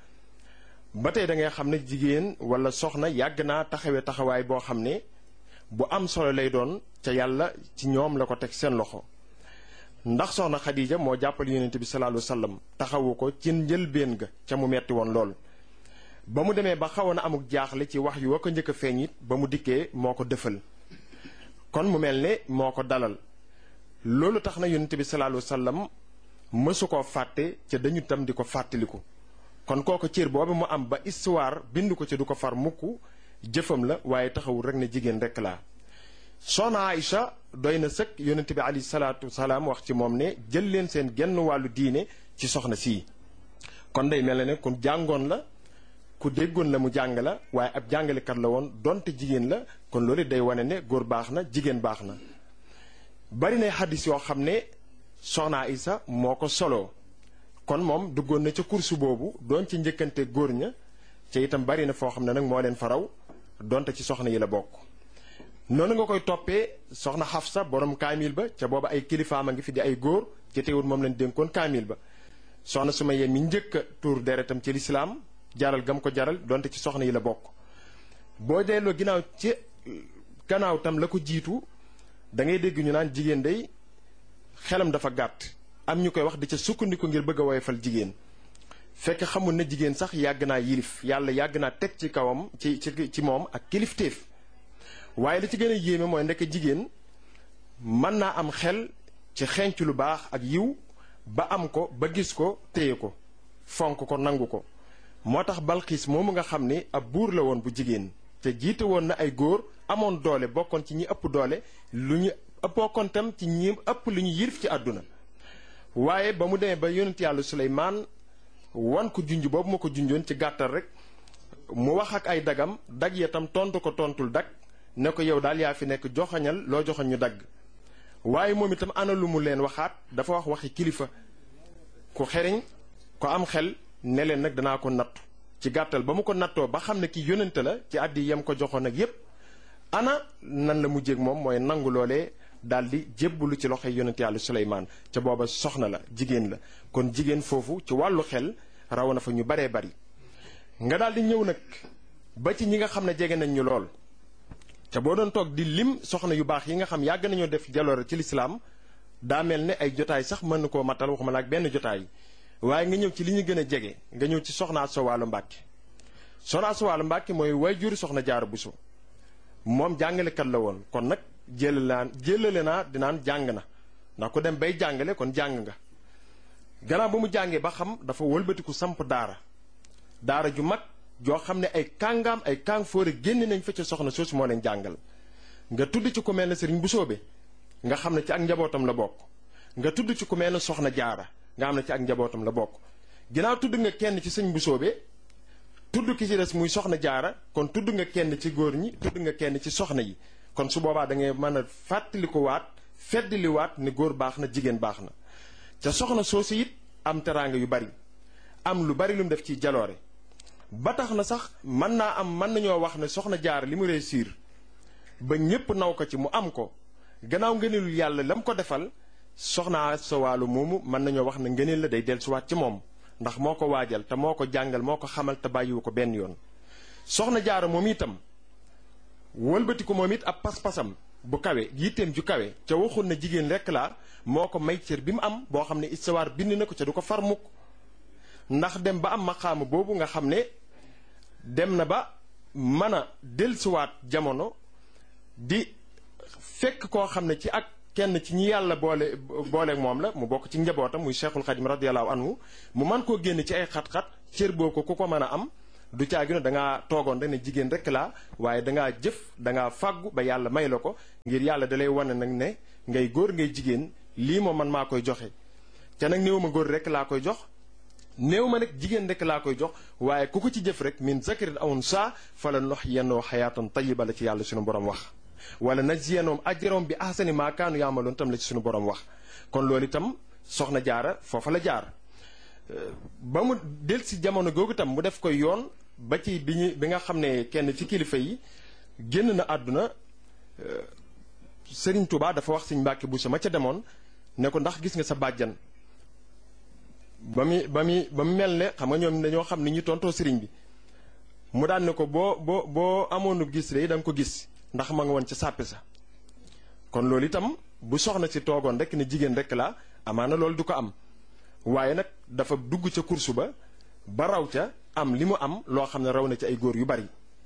ba tey da ngay xam ne jigéen wala soxna yàgg naa taxawee taxawaay boo xam ne bu am solo lay doon ca yàlla ci ñoom la ko teg seen loxo. ndax soxna Khadija moo jàppal yonent bi sallallahu alayhi wa sallam taxawu ko ci njëlbéen ga ca mu metti woon lool. ba mu demee ba xawoon na amuk jaaxle ci wax yu wa ko njëkk a feeñ it ba mu dikkee moo ko dëfal kon mu mel ne moo ko dalal. loolu tax na yonent bi sallallahu alayhi wa sallam mësu koo fàtte ca dañu tam di ko fàttaliku kon kooku cër boobu mu am ba histoire bind ko ca du ko far mukk jëfam la waaye taxawul rek ne jigéen rek laa. soxna Aïcha doy na sëkk yonent bi alayhi salaatu wasalaam wax ci moom ne jël leen seen genn wàllu diine ci soxna sii. kon day mel ne ku jàngoon la ku déggoon la mu jàng la waaye ab jàngalekat la woon donte jigéen la kon loolu day wane ne góor baax na jigéen baax na. bari na xaddis yoo xam ne soxna Aïcha moo ko soloo kon moom duggoon na ca kursu boobu doon ci njëkkante góor ña ca itam bari na foo xam ne nag moo leen faraw donte ci soxna yi la bokk. noonu nga koy toppee soxna Xafsa borom kaamil ba ca booba ay kilifaam a ngi fi di ay góor ci teewul moom lañ dénkoon kaamil ba. soxna Sumayya mi njëkk a tuur deretam ci lislaam jaral gam ko jaral donte ci soxna yi la bokk. boo delloo ginnaaw ci gannaaw tam la ko jiitu. da ngay dégg ñu naan jigéen day xelam dafa gàtt am ñu koy wax di ca sukkandiku ngir bëgg a woyofal jigéen fekk xamul ne jigéen sax yàgg naa yilif yàlla yàgg naa teg ci kawam ci ci ci moom ak kilifteef. waaye li ci gën a yéeme mooy ndekk jigéen mën naa am xel ci xenc lu baax ak yiw ba am ko ba gis ko téye ko fonk ko nangu ko. moo tax Balxiis moomu nga xam ne ab buur la woon bu jigéen te jiite woon na ay góor amoon doole bokkoon ci ñi ëpp doole lu ñu bokkoon tam ci ñi ëpp lu ñu yilif ci àdduna. waaye ba mu demee ba yonent yàlla Suleymaan wan ko junj boobu ma ko junjoon ci gàttal rek mu wax ak ay dagam dag ya tam tontu ko tontul dag ne ko yow daal yaa fi nekk joxañal loo joxañ ñu dagg. waaye moom itam ana lu mu leen waxaat dafa wax waxi kilifa ku xeriñ ko am xel ne leen nag danaa ko nattu ci gàttal ba mu ko nattoo ba xam ne ki yónnante la ci àddi yam ko joxoon ak yépp ana nan la mujjéeg moom mooy nangu loolee daal di jébbalu ci loxoy yónnante yàlla Suleymaan ca booba soxna la jigéen la kon jigéen foofu ci wàllu xel raw na fa ñu baree bari. nga daal di ñëw nag ba ci ñi nga xam ne jege nañ ñu lool ca boo doon toog di lim soxna yu baax yi nga xam yàgg nañoo def jaloore ci lislaam daa mel ne ay jotaay sax mën na koo matal waxuma la ak benn jotaay. waaye nga ñëw ci li ñu gën a jege nga ñëw ci soxna Asta Walo Mbàkke soxna Asta Walo Mbàkke mooy waajur soxna Jaara Buso moom jàngalekat la woon kon nag jëlale naa jëlale naa dinaan jàng na ndax ku dem bay jàngale kon jàng nga. gannaaw ba mu jàngee ba xam dafa wëlbatiku samp daara daara ju mag joo xam ne ay kàngaam ay kàng fóore génn nañ fa ca soxna soosu moo leen jàngal. nga tudd ci ku mel ne Sëriñ Busoobe nga xam ne ci ak njabootam la bokk nga tudd ci ku mel ne soxna Jaara nga xam ne ci ak njabootam la bokk. ginnaaw tudd nga kenn ci sëñ Busoobe tudd ki ci des muy soxna Jaara kon tudd nga kenn ci góor ñi tudd nga kenn ci soxna yi kon su boobaa da ngay mën a fàttaliku waat feddli waat ne góor baax na jigéen baax na. ca soxna soosu it am teraanga yu bari am lu bari lu mu def ci jaloore ba tax na sax mën naa am mën nañoo wax ne soxna Jaara li mu réussir ba ñépp naw ko ci mu am ko gannaaw ngëneelul yàlla lam ko defal soxna Asta Walo moomu mën nañoo wax ne ngëneel la day dellusiwaat ci moom ndax moo ko waajal te moo ko jàngal moo ko xamal te bàyyiwu ko benn yoon. soxna jaara moom itam wëlbati ko moom it ab pas-pasam bu kawe yitteem ju kawe ca waxul na jigéen rekk laa moo ko may cër bi mu am boo xam ne istawaar bind na ko ca du ko far mukk ndax dem ba am maqaama boobu nga xam ne dem na ba mën a dellusiwaat jamono di fekk koo xam ne ci ak kenn ci ñi yàlla boole booleeg moom la mu bokk ci njabootam muy Cheikhul Khadim radiyallahu anhu mu man koo génn ci ay xat-xat cër boo ko ku ko mën a am du caagi no da ngaa toogoon rek ne jigéen rek laa waaye da ngaa jëf da ngaa fàggu ba yàlla may la ko ngir yàlla da lay wane nag ne ngay góor ngay jigéen lii moom man maa koy joxe ca nag néew ma góor rek laa koy jox néew ma nag jigéen rek laa koy jox waaye ku ko ci jëf rek min zakarin aw unsaa fala nuhyiyannahu hayaatan tayyiba la ci yàlla suñu borom wax wala najziyannahum ajrahum bi ahsani maa kaanu ya'maluun tam la ci suñu borom wax kon loolu itam soxna jaara foofa la jaar ba mu del si jamono googu itam mu def ko yoon ba ci bi ñu bi nga xam ne kenn ci kilifa yi génn na àdduna Serigne Touba dafa wax Serigne Mbacke Bousso ma ca demoon ne ko ndax gis nga sa bàjjan ba mu ba mu ba mu mel ne xam nga ñoom dañoo xam ni ñu tontoo Serigne bi mu daan ne ko boo boo boo amoonu gis de da nga ko gis ndax ma nga woon ca sàppe sa kon loolu itam bu soxna si toogoon rek ne jigéen rek la amaana loolu du ko am waaye nag dafa dugg ca kursu ba ba raw ca am li mu am loo xam ne raw na ci ay góor yu bari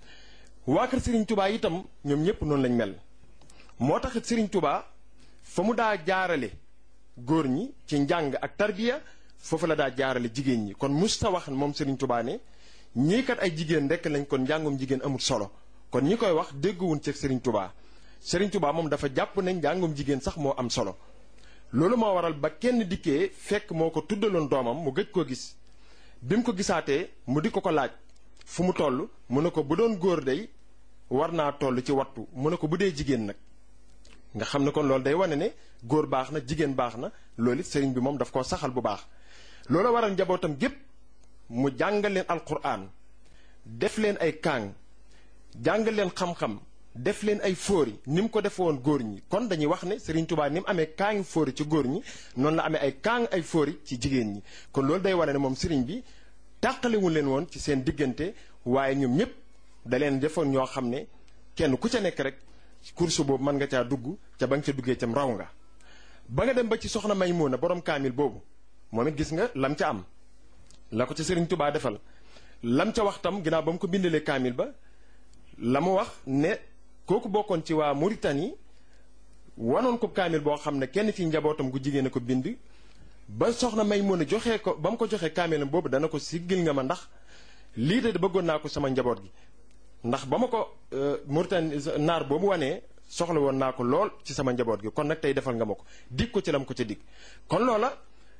waa kër Serigne Touba itam ñoom ñëpp noonu lañ mel moo taxit Serigne Touba fa mu daa jaarale góor ñi ci njàng ak tarbiya foofu la daa jaarale jigéen ñi kon musta wax moom Serigne Touba ne ñii kat ay jigéen rek lañ kon njàngum jigéen amul solo kon ñi koy wax dégguwun ci Serigne Touba Serigne Touba moom dafa jàpp ne njàngum jigéen sax moo am solo loolu moo waral ba kenn dikkee fekk moo ko tuddaloon doomam mu gëj koo gis bi mu ko gisaatee mu di ko ko laaj fu mu toll mu ne ko bu doon góor day war naa toll ci wattu mu ne ko bu dee jigéen nag nga xam ne kon loolu day wane ne góor baax na jigéen baax na loolu it sëriñ bi moom daf koo saxal bu baax loolu waral njabootam gépp mu jàngal leen alquran def leen ay kaang jàngal leen xam-xam def leen ay fóori ni mu ko defe woon góor ñi kon dañuy wax ne Serigne Touba ni mu amee kaangi fóori ci góor ñi noonu la amee ay kaang ay fóori ci jigéen ñi kon loolu day wane ne moom Serigne bi tàqalewul leen woon ci seen diggante waaye ñoom ñëpp da leen defoon ñoo xam ne kenn ku ca nekk rek course boobu mën nga caa dugg ca ba nga ca duggee cam raw nga ba nga dem ba ci soxna Maymuna borom kaamil boobu moom it gis nga lam ca am la ko ca Serigne Touba defal lam ca wax tam ginnaaw ba mu ko bindalee kaamil ba la mu wax ne kooku bokkoon ci waa Mauritanie wanoon ko kaamil boo xam ne kenn ci njabootam gu jigéen a ko bind ba soxna Maymuna joxee ko ba mu ko joxee kaamilam boobu dana ko siggil nga ma ndax lii de bëggoon naa ko sama njaboot gi ndax ba ma ko Mauritanie naar boobu wanee soxla woon naa ko lool ci sama njaboot gi kon nag tey defal nga ma ko dig ko ci lam ko ca dig kon loola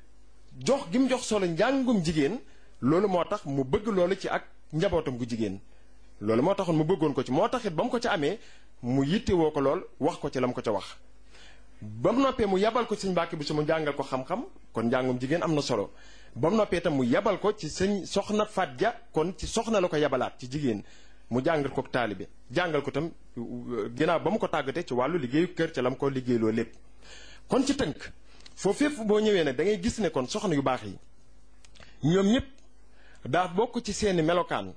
jox gi mu jox solo njàngum jigéen loolu moo tax mu bëgg loolu ci ak njabootam gu jigéen loolu moo taxoon mu bëggoon ko ci moo taxit ba mu ko ca amee mu yittewoo ko lool wax ko ci la mu ko ca wax ba mu noppee mu yabal ko ci sëñ Mbàkke bi su mu jàngal ko xam-xam kon njàngum jigéen am na solo ba mu noppee itam mu yabal ko ci sëñ soxna Faat Ja kon ci soxna la ko yabalaat ci jigéen mu jàngal ko taalibe jàngal ko itam ginnaaw ba mu ko tàggatee ci wàllu liggéeyu kër ca la mu ko liggéeyloo lépp kon ci tënk foofu fépp boo ñëwee nag da ngay gis ne kon soxna yu baax yi ñoom ñëpp daa bokk ci seeni melokaan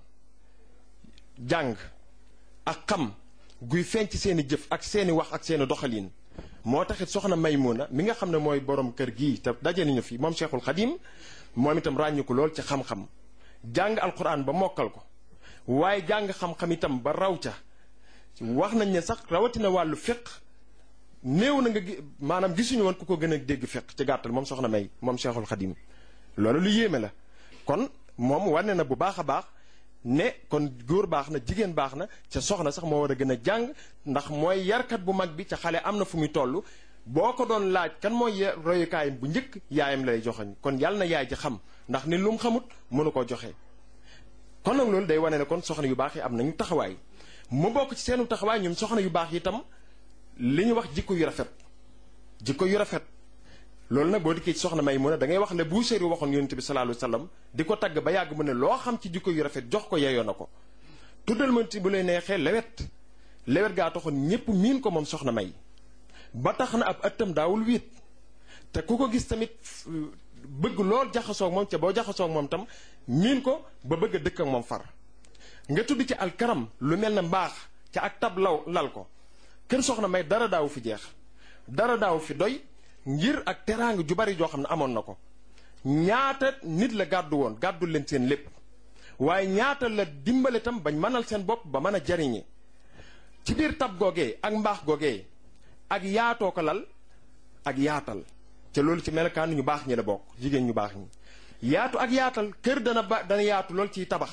jàng ak xam guy feeñ ci seeni jëf ak seeni wax ak seeni doxalin moo taxit soxna Maymuna mi nga xam ne mooy borom kër gii te daje nañu fi moom Cheikhul Khadim moom itam ràññu ko lool ci xam-xam jàng alquran ba mokkal ko waaye jàng xam-xam itam ba raw ca wax nañ ne sax rawatina wàllu fiq néew na nga maanaam gisuñu woon ku ko gën a dégg fiq ci gàttal moom soxna May moom Cheikhul Khadim loolu lu yéeme la kon moom wane na bu baax a baax ne kon góor baax na jigéen baax na ca soxna sax moo war a gën a jàng ndax mooy yarkat bu mag bi ca xale am na fu muy toll boo ko doon laaj kan mooy royukaayam bu njëkk yaayam lay joxoñ kon yàlla na yaay ji xam ndax ni lu mu xamut mënu koo joxe. kon nag loolu day wane ne kon soxna yu baax yi am nañu taxawaay mu bokk ci seenu taxawaay ñoom soxna yu baax yi itam li ñu wax jikko yu rafet jikko yu rafet loolu nag boo dikkee ci soxna Maymuna da ngay wax le Buusiri waxoon yonent bi sallallahu alayhi wasallam di ko tagg ba yàgg mu ne loo xam ci jikko yu rafet jox ko yeyoo na ko tuddal ma ci bu lay neexee lewet lewet gaa taxoon ñépp miin ko moom soxna May ba tax na ab ëttam daawul wiit te ku ko gis tamit bëgg lool jaxasoog moom ca boo jaxasoog moom tam miin ko ba bëgg a dëkk ak moom far nga tudd ci alkaram lu mel ne mbaax ca ak tab law lal ko kër soxna May dara daawu fi jeex dara daawu fi doy ngir ak teraanga ju bari joo xam ne amoon na ko ñaata nit la gàddu woon gàddu leen seen lépp waaye ñaata la dimbale tam bañ mënal seen bopp ba mën a jariñe ci biir tab googee ak mbaax googee ak yaatoo ko lal ak yaatal te loolu ci melokaan ñu baax ñi la bokk jigéen ñu baax ñi yaatu ak yaatal kër dana ba dana yaatu lool ciy tabax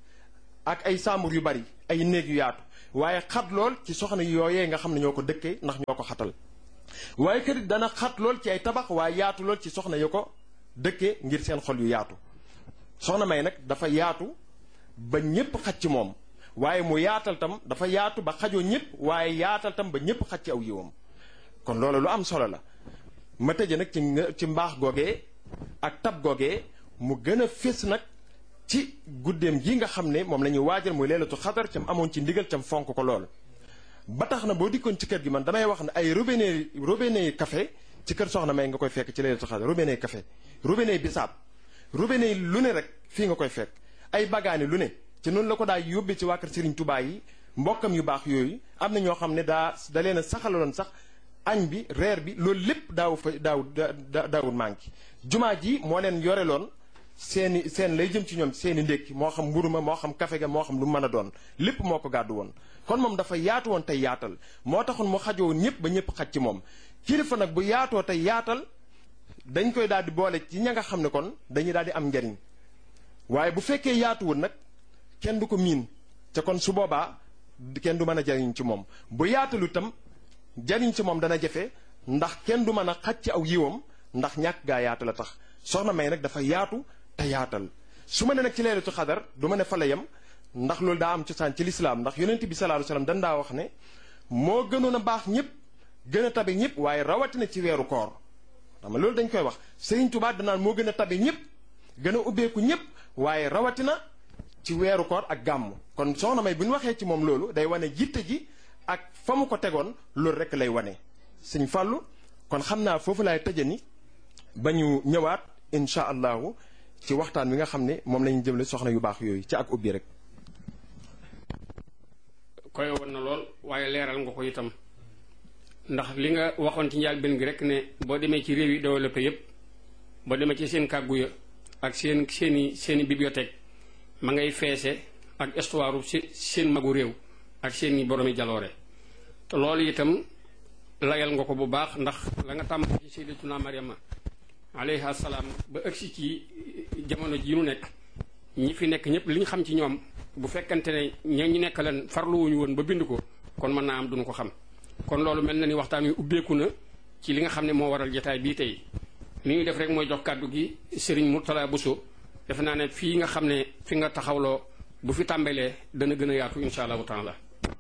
ak ay sàmbur yu bari ay néeg yu yaatu waaye xat lool ci soxna yooyee nga xam ne ñoo ko dëkkee ndax ñoo ko xatal waaye kër dana xat lool ci ay tabax waaye yaatu lool ci soxna yu ko dëkkee ngir seen xol yu yaatu soxna May nag dafa yaatu ba ñépp xaj ci moom waaye mu yaatal tam dafa yaatu ba xajoo ñépp waaye yaatal tam ba ñépp xaj ci aw yiwam kon loolu lu am solo la ma tëje nag ci ci mbaax googee ak tab googee mu gën a fés nag ci guddeem gi nga xam ne moom la ñuy waajal muy leelatu xadar cam amoon ci ndigal cam fonk ko lool ba tax na boo dikkoon ci kër gi man damay wax ne ay robinet robinet café ci kër soxna May nga koy fekk ci leelatu xadar robinet café robinet bisaab robinet lu ne rek fii nga koy fekk ay bagaani lu ne ci noonu la ko daa yóbbee ci waa kër Serigne Touba yi mbokkam yu baax yooyu am na ñoo xam ne daa da leen a saxaloon sax añ bi reer bi loolu lépp daaw fa daaw daawul manqué jumaa ji moo leen yoreloon seeni seen lay jëm ci ñoom seeni ndékki moo xam mburu ma moo xam kafe ga moo xam lu mën a doon lépp moo ko gàddu woon kon moom dafa yaatu woon tey yaatal moo taxoon mu xajoo ñëpp ba ñëpp xaj ci moom kilifa nag bu yaatoo tey yaatal dañ koy daal di boole ci ña nga xam ne kon dañuy daal di am njariñ waaye bu fekkee yaatuwul nag kenn du ko miin te kon su boobaa kenn du mën a jariñ ci moom bu yaatalu itam jariñ ci moom dana jafe ndax kenn du mën a xaj ci aw yiwam ndax ñàkk gaa yaatu la tax soxna May nag dafa yaatu te yaatal su ma ne nag ci leelatu xadar du ma ne fa la yem ndax loolu daa am cosaan ci lislaam ndax yonent bi sallallahu alayhi wasallam dan daa wax ne moo gënoon a baax ñëpp gën a tabe ñëpp waaye rawatina ci weeru koor xam nga loolu dañ koy wax Sëriñ Tuubaa danaan moo gën a tabe ñëpp gën a ubbeeku ñëpp waaye rawatina ci weeru koor ak gàmm kon soxna May bu ñu waxee ci moom loolu day wane jitte ji ak fa mu ko tegoon loolu rek lay wane sëñ Fàllu kon xam naa foofu laay tëje ni ba ñu ñëwaat incha allahu ci waxtaan wi nga xam ne moom la ñu jëmle soxna yu baax yooyu ci ak ubbi rek koy woon na lool waaye leeral nga ko itam ndax li nga waxoon ci njaal benn gi rek ne boo demee ci réew yi développé yépp boo demee ci seen kàggu ya ak seen seeni seeni bibliothèque ma ngay feese ak histoire u seen magu réew ak seeni boromi jaloore te loolu itam layal nga ko bu baax ndax la nga tàmm ci sayyidatuna Maryama alayha salaam ba ëgsi ci jamono ji nu nekk ñi fi nekk ñëpp li ñu xam ci ñoom bu fekkante ne ña ñu nekk leen farluwuñu woon ba bind ko kon mën naa am duñu ko xam kon loolu mel na ni waxtaan wi ubbeeku na ci li nga xam ne moo waral jotaay bii tey li ñuy def rek mooy jox kàddu gi Serigne Mourtala Bousso defe naa ne fii nga xam ne fi nga taxawloo bu fi tàmbalee dana gën a yaatu insha allahu taala.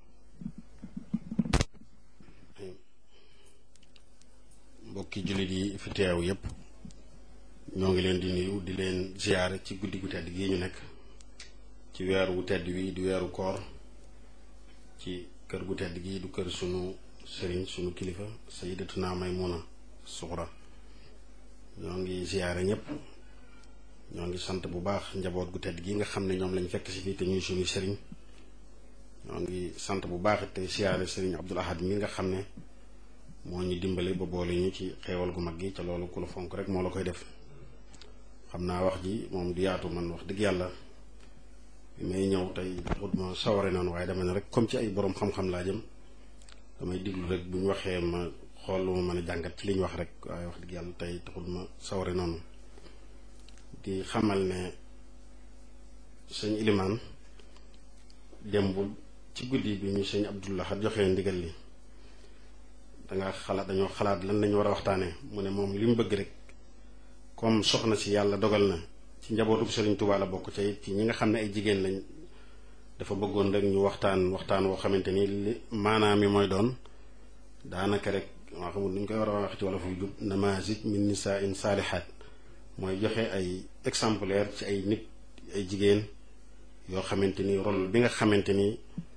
mbokki jullit yi fi teew yépp ñoo ngi leen di nuyu di leen ziyaare ci guddi gu tedd gi ñu nekk ci weeru wu tedd wi di weeru koor ci kër gu tedd gi du kër sunu sëriñ sunu kilifa sayyidatuna Maymuna Suxra ñoo ngi ziyaare ñépp ñoo ngi sant bu baax njaboot gu tedd gi nga xam ne ñoom lañ fekk si fii te ñuy sunu sëriñ ñoo ngi sant bu baax te ziyaare sëriñ Abdul Ahad mi nga xam ne moo ñu dimbale ba boole ñu ci xeewal gu mag gi ca loolu ku la fonk rek moo la koy def xam naa wax ji moom du yaatu man wax dëgg yàlla bi may ñëw tey xut ma saware noonu waaye dama ne rek comme ci ay boroom xam-xam laa jëm damay diglu rek bu ñu waxee ma xool lu ma mën a jàngat ci li ñu wax rek waaye wax dëgg yàlla tey taxul ma saware noonu di xamal ne sëñ Ilimaan démbul ci guddi bi ñu sëñ Abdullah joxee ndigal li danga xalaat dañoo xalaat lan lañu war a waxtaanee mu ne moom li mu bëgg rek comme soxna si yàlla dogal na ci njabootu Sëriñ Tuubaa la bokk ca it ci ñi nga xam ne ay jigéen lañ dafa bëggoon rek ñu waxtaan waxtaan woo xamante ni li maanaam mi mooy doon daanaka rek waa xamul nuñ koy war a wax ci wala fu jub namazij min nisaa'in saalihaat mooy joxe ay exemplaire ci ay nit ay jigéen yoo xamante ni rôle bi nga xamante ni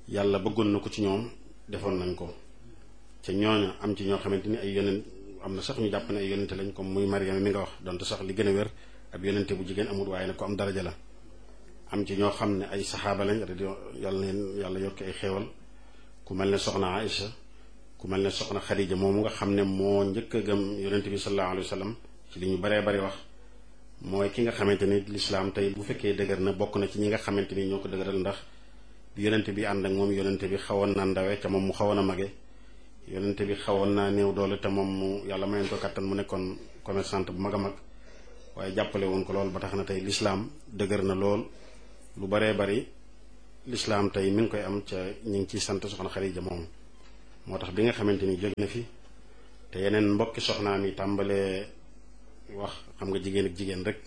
yàlla bëggoon na ko ci ñoom defoon nañ ko ca ñooña am ci ñoo xamante ni ay yonent am na sax ñu jàpp ne ay yonente lañ comme muy Mariama mi nga wax donte sax li gën a wér ab yonente bu jigéen amul waaye nag ko am daraja la am ci ñoo xam ne ay saxaaba lañ yàlla neen yàlla yokki ay xéewal ku mel ne soxna Aïcha ku mel ne soxna Xadija moomu nga xam ne moo njëkk a gëm yonente bi sallallahu alayhi wa sallam ci li ñu baree bari wax mooy ki nga xamante ni lislaam tey bu fekkee dëgër na bokk na ci ñi nga xamante ni ñoo ko dëgëral ndax bi yonente bi ànd ak moom yonente bi xawoon na ndawe ca moom mu xawoon a mage yonente bi xawoon naa néew doole te moom mu yàlla mayoon ko kattan mu nekkoon commerçante bu mag a mag waaye jàppale woon ko lool ba tax na tey lislaam dëgër na lool lu baree bari lislaam tey mi ngi koy am ca ñu ngi ciy sant soxna Xadija moom moo tax bi nga xamante ni jóge na fi te yeneen mbokki soxnaam yi tàmbalee wax xam nga jigéen ak jigéen rek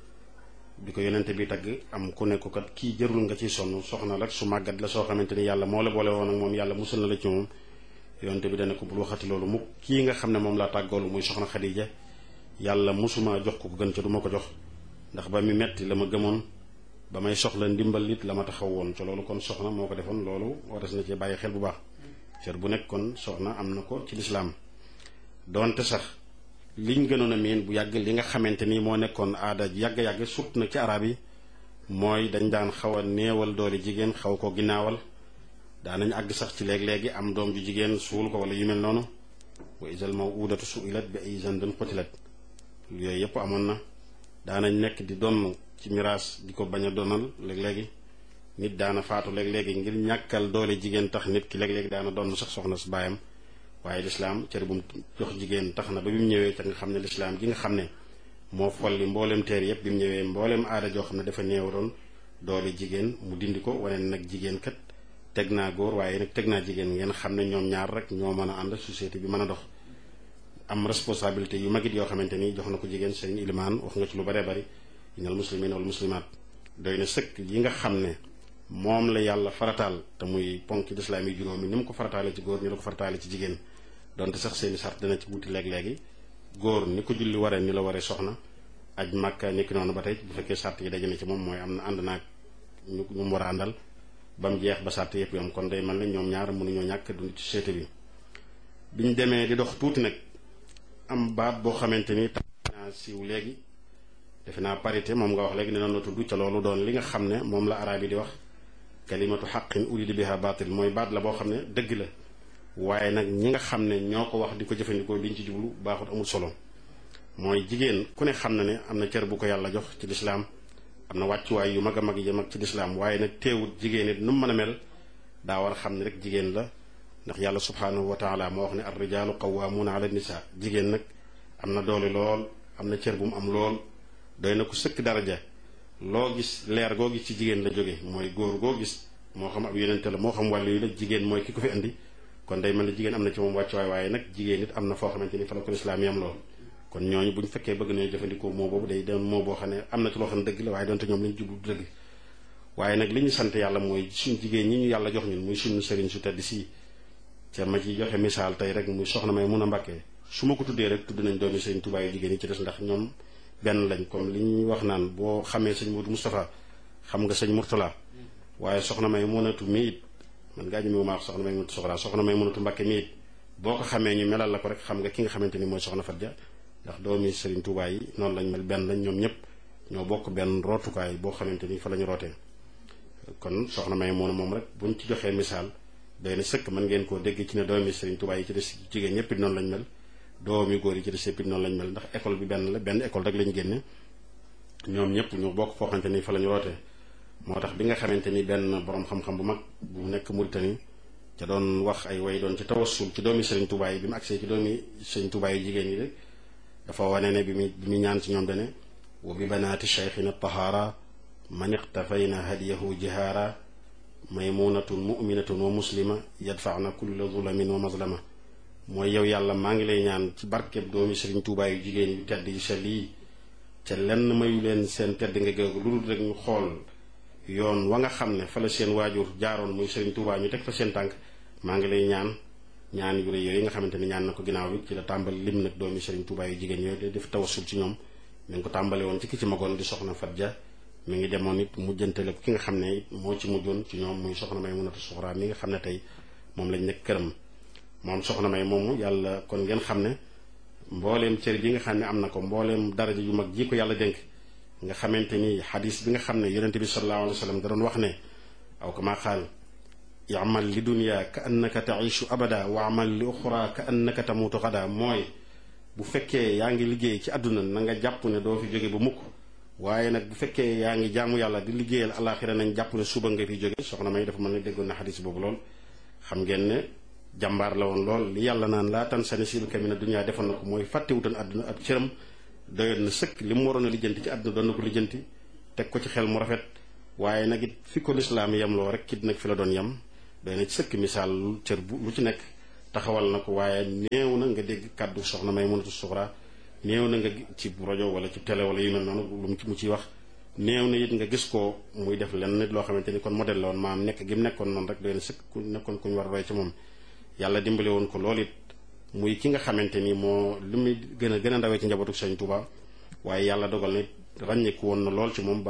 bi ko yonente bi tagg am ku ne ko kat kii jërul nga ciy sonn soxna rek su màggat la soo xamante ni yàlla moo la boole woon ak moom yàlla musul na la ci moom yonente bi dana ko bul waxati loolu mu kii nga xam ne moom laa tàggoolu muy soxna Xadija yàlla musuma jox ko ko gën ca du ma ko jox ndax ba mi metti la ma gëmoon ba may soxla ndimbal it la ma taxaw woon ca loolu kon soxna moo ko defoon loolu waras na ci bàyyi xel bu baax cër bu nekk kon soxna am na ko ci lislaam doonte sax liñ gënoon a miin bu yàgg li nga xamante ni moo nekkoon aada yàgg-yàgg sut na ci arab yi mooy dañ daan xaw a néewal doole jigéen xaw ko ginnaawal daanañ àgg sax ci léeg-léegi am doom ju jigéen suul ko wala yu mel noonu wa isal mawudatu suilat bi ay zanbin qutilat yooyu yëpp amoon na daanañ nekk di donn ci miraas di ko bañ a donal léeg-léegi nit daana faatu léeg-léegi ngir ñàkkal doole jigéen tax nit ki léeg-léegi daana donn sax soxna su baayam waaye lislaam cër bu mu jox jigéen tax na ba bi mu ñëwee ca nga xam ne lislaam gi nga xam ne moo folli mbooleem teer yëpp bi mu ñëwee mbooleem aada joo xam ne dafa néew doon doole jigéen mu dindi ko wane nag jigéen kat teg naa góor waaye nag teg naa jigéen ngeen xam ne ñoom ñaar rek ñoo mën a ànd société bi mën a dox am responsabilité yu magit yoo xamante ni jox na ko jigéen sëriñ Ilimaan wax nga ci lu baree bari inal muslimin wal muslimaat doy na sëkk yi nga xam ne moom la yàlla farataal te muy ponk ci lislaam yi juróomi ni mu ko farataale ci góor ni la ko farataale ci jigéen donte sax seeni sart dana ci wuti léeg-léegi góor ni ko julli waree ni la waree soxna aj màkka nekki noonu ba tey bu fekkee sart yi daje na ci moom mooy am na ànd naag ñu ñu mu war a àndal ba mu jeex ba sart yëpp yom kon day mel ne ñoom ñaar mënuñoo ñàkk dund ci société bi biñ demee di dox tuuti nag am baat boo xamante ni tax naa siiw léegi defe naa parité moom nga wax léegi ne noonu la tudd ca loolu doon li nga xam ne moom la araab yi di wax kalimatu xaqin urida biha baatil mooy baat la boo xam ne dëgg la waaye nag ñi nga xam ne ñoo ko wax di ko jëfandikoo liñ ci jublu baaxut amul solo mooy jigéen ku ne xam na ne am na cër bu ko yàlla jox ci lislaam am na wàccuwaay yu mag a mag yi mag ci lislaam waaye nag teewut jigéen it nu mu mën a mel daa war a xam ne rek jigéen la ndax yàlla subhaanahu wa taala moo wax ne ar rijaalu qawwaamuuna ala nisa jigéen nag am na doole lool am na cër bu mu am lool doy na ko sëkk daraja loo gis leer goo gis ci jigéen la jóge mooy góor goo gis moo xam ab yonente la moo xam wàllu yu la jigéen mooy ki ko fi indi kon day mel ne jigéen am na ci moom wàccuwaay waaye nag jigéen it am na foo xamante ni fa la ko lislaam yam lool kon ñooñu bu ñu fekkee bëgg nañu jëfandikoo moo boobu day doon moo boo xam ne am na ci loo xam ne dëgg la waaye doonte ñoom li ñu jublu dëgg waaye nag li ñu sant yàlla mooy suñ jigéen ñi ñu yàlla jox ñun muy suñu sëriñ su tedd si ca ma ci joxe misaal tey rek muy soxna may mun a mbàkkee su ma ko tuddee rek tudd nañ doomi sëriñ Tuubaa yu jigéen yi ci des ndax ñoom benn lañ comme li ñuy wax naan boo xamee sëñ Modou Moustapha xam nga sëñ Mourtala waaye soxna may munatu mi it man gaa ñu mi ma wax soxna may munatu soxla soxna may munatu mbàkke mi it boo ko xamee ñu melal la ko rek xam nga ki nga xamante ni mooy soxna Fatja ndax doomi sëriñ Tuubaa yi noonu lañ mel benn lañ ñoom ñëpp ñoo bokk benn rootukaay boo xamante ni fa la ñu rootee kon soxna may mun a moom rek buñ ci joxee misaal doy na sëkk mën ngeen koo dégg ci ne doomi sëriñ Tuubaa yi ci des jigéen ñëpp it noonu lañ mel doomi góor yi ci des yëpp it noonu lañ mel ndax école bi benn la benn école rek lañ génne ñoom ñëpp ñu bokk foo xamante ni fa la ñu rootee moo tax bi nga xamante ni benn borom xam-xam bu mag bu nekk Mauritanie ca doon wax ay way doon ci tawassul ci doomi sëriñ Tuubaa yi bi mu agsee ci doomi sëriñ Tuubaa yi jigéen yi de dafa wane ne bi mu bi mu ñaan ci ñoom dane wa bi banaati cheikhina tahaara man iqtafayna hadiyahu jihaara maymunatun muminatun wa muslima yadfaana kulla zulamin wa mazlama mooy yow yàlla maa ngi lay ñaan ci barkeb doomi sëriñ Tuubaa yu jigéen yu tedd yu sell yi ca lenn mayu leen seen tedd nga géegu lu dul rek ñu xool yoon wa nga xam ne fa la seen waajur jaaroon muy sëriñ Tuubaa ñu teg fa seen tànk maa ngi lay ñaan ñaan yu rëy yooyu nga xamante ni ñaan na ko ginnaaw bi ci la tàmbali lim nag doomi sëriñ Tuubaa yu jigéen yooyu de def tawassul ci ñoom mi ngi ko tàmbale woon ci ki ci magoon di soxna Fatja mi ngi demoon it mujjantale ki nga xam ne it moo ci mujjoon ci ñoom muy soxna Maymunatu Suxra mi nga xam ne tey moom lañ nekk këram. moom soxna May moomu yàlla kon ngeen xam ne mbooleem cër bi nga xam ne am na ko mbooleem daraja yu mag ji ko yàlla dénk nga xamante ni xadis bi nga xam ne yonente bi sallallahu alayhi wa sallam da doon wax ne aw kama qaal i'mal li dunya ka annaka ta'ishu abada wa amal li uxra ka annaka tamutu xada mooy bu fekkee yaa ngi liggéey ci àdduna na nga jàpp ne doo fi jóge ba mukk waaye nag bu fekkee yaa ngi jaamu yàlla di liggéeyal alaxira nañ jàpp ne suba nga fi jóge. soxna May dafa mën ne déggoon na xadis boobu lool xam ngeen ne jàmbaar la woon lool li yàlla naan laa tan sa nasiibaka mina dunya defoon na ko mooy fàttewutoon àdduna ab cëram doyoon na sëkk li mu waroon a lijjanti ci àdduna doon na ko lijjanti teg ko ci xel mu rafet waaye nag it fi ko lislaam yem loo rek kit nag fi la doon yem doy na ci sëkk misaal lu cër bu lu ci nekk taxawal na ko waaye néew na nga dégg kàddu soxna Maymunatu Suxra néew na nga ci rajo wala ci télé wala yu mel noonu lu mu ciy wax néew na it nga gis ko muy def lenn nit loo xamante ni kon modèle la woon maam nekk gi mu nekkoon noonu rek doy na sëkk ku nekkoon ku ñu war a roy ci moom. yàlla dimbale woon ko lool it muy ki nga xamante ni moo li muy gën a gën a ndawee ci njabootu Sëñ Tuuba waaye yàlla dogal na ràññeeku woon na lool ci moom.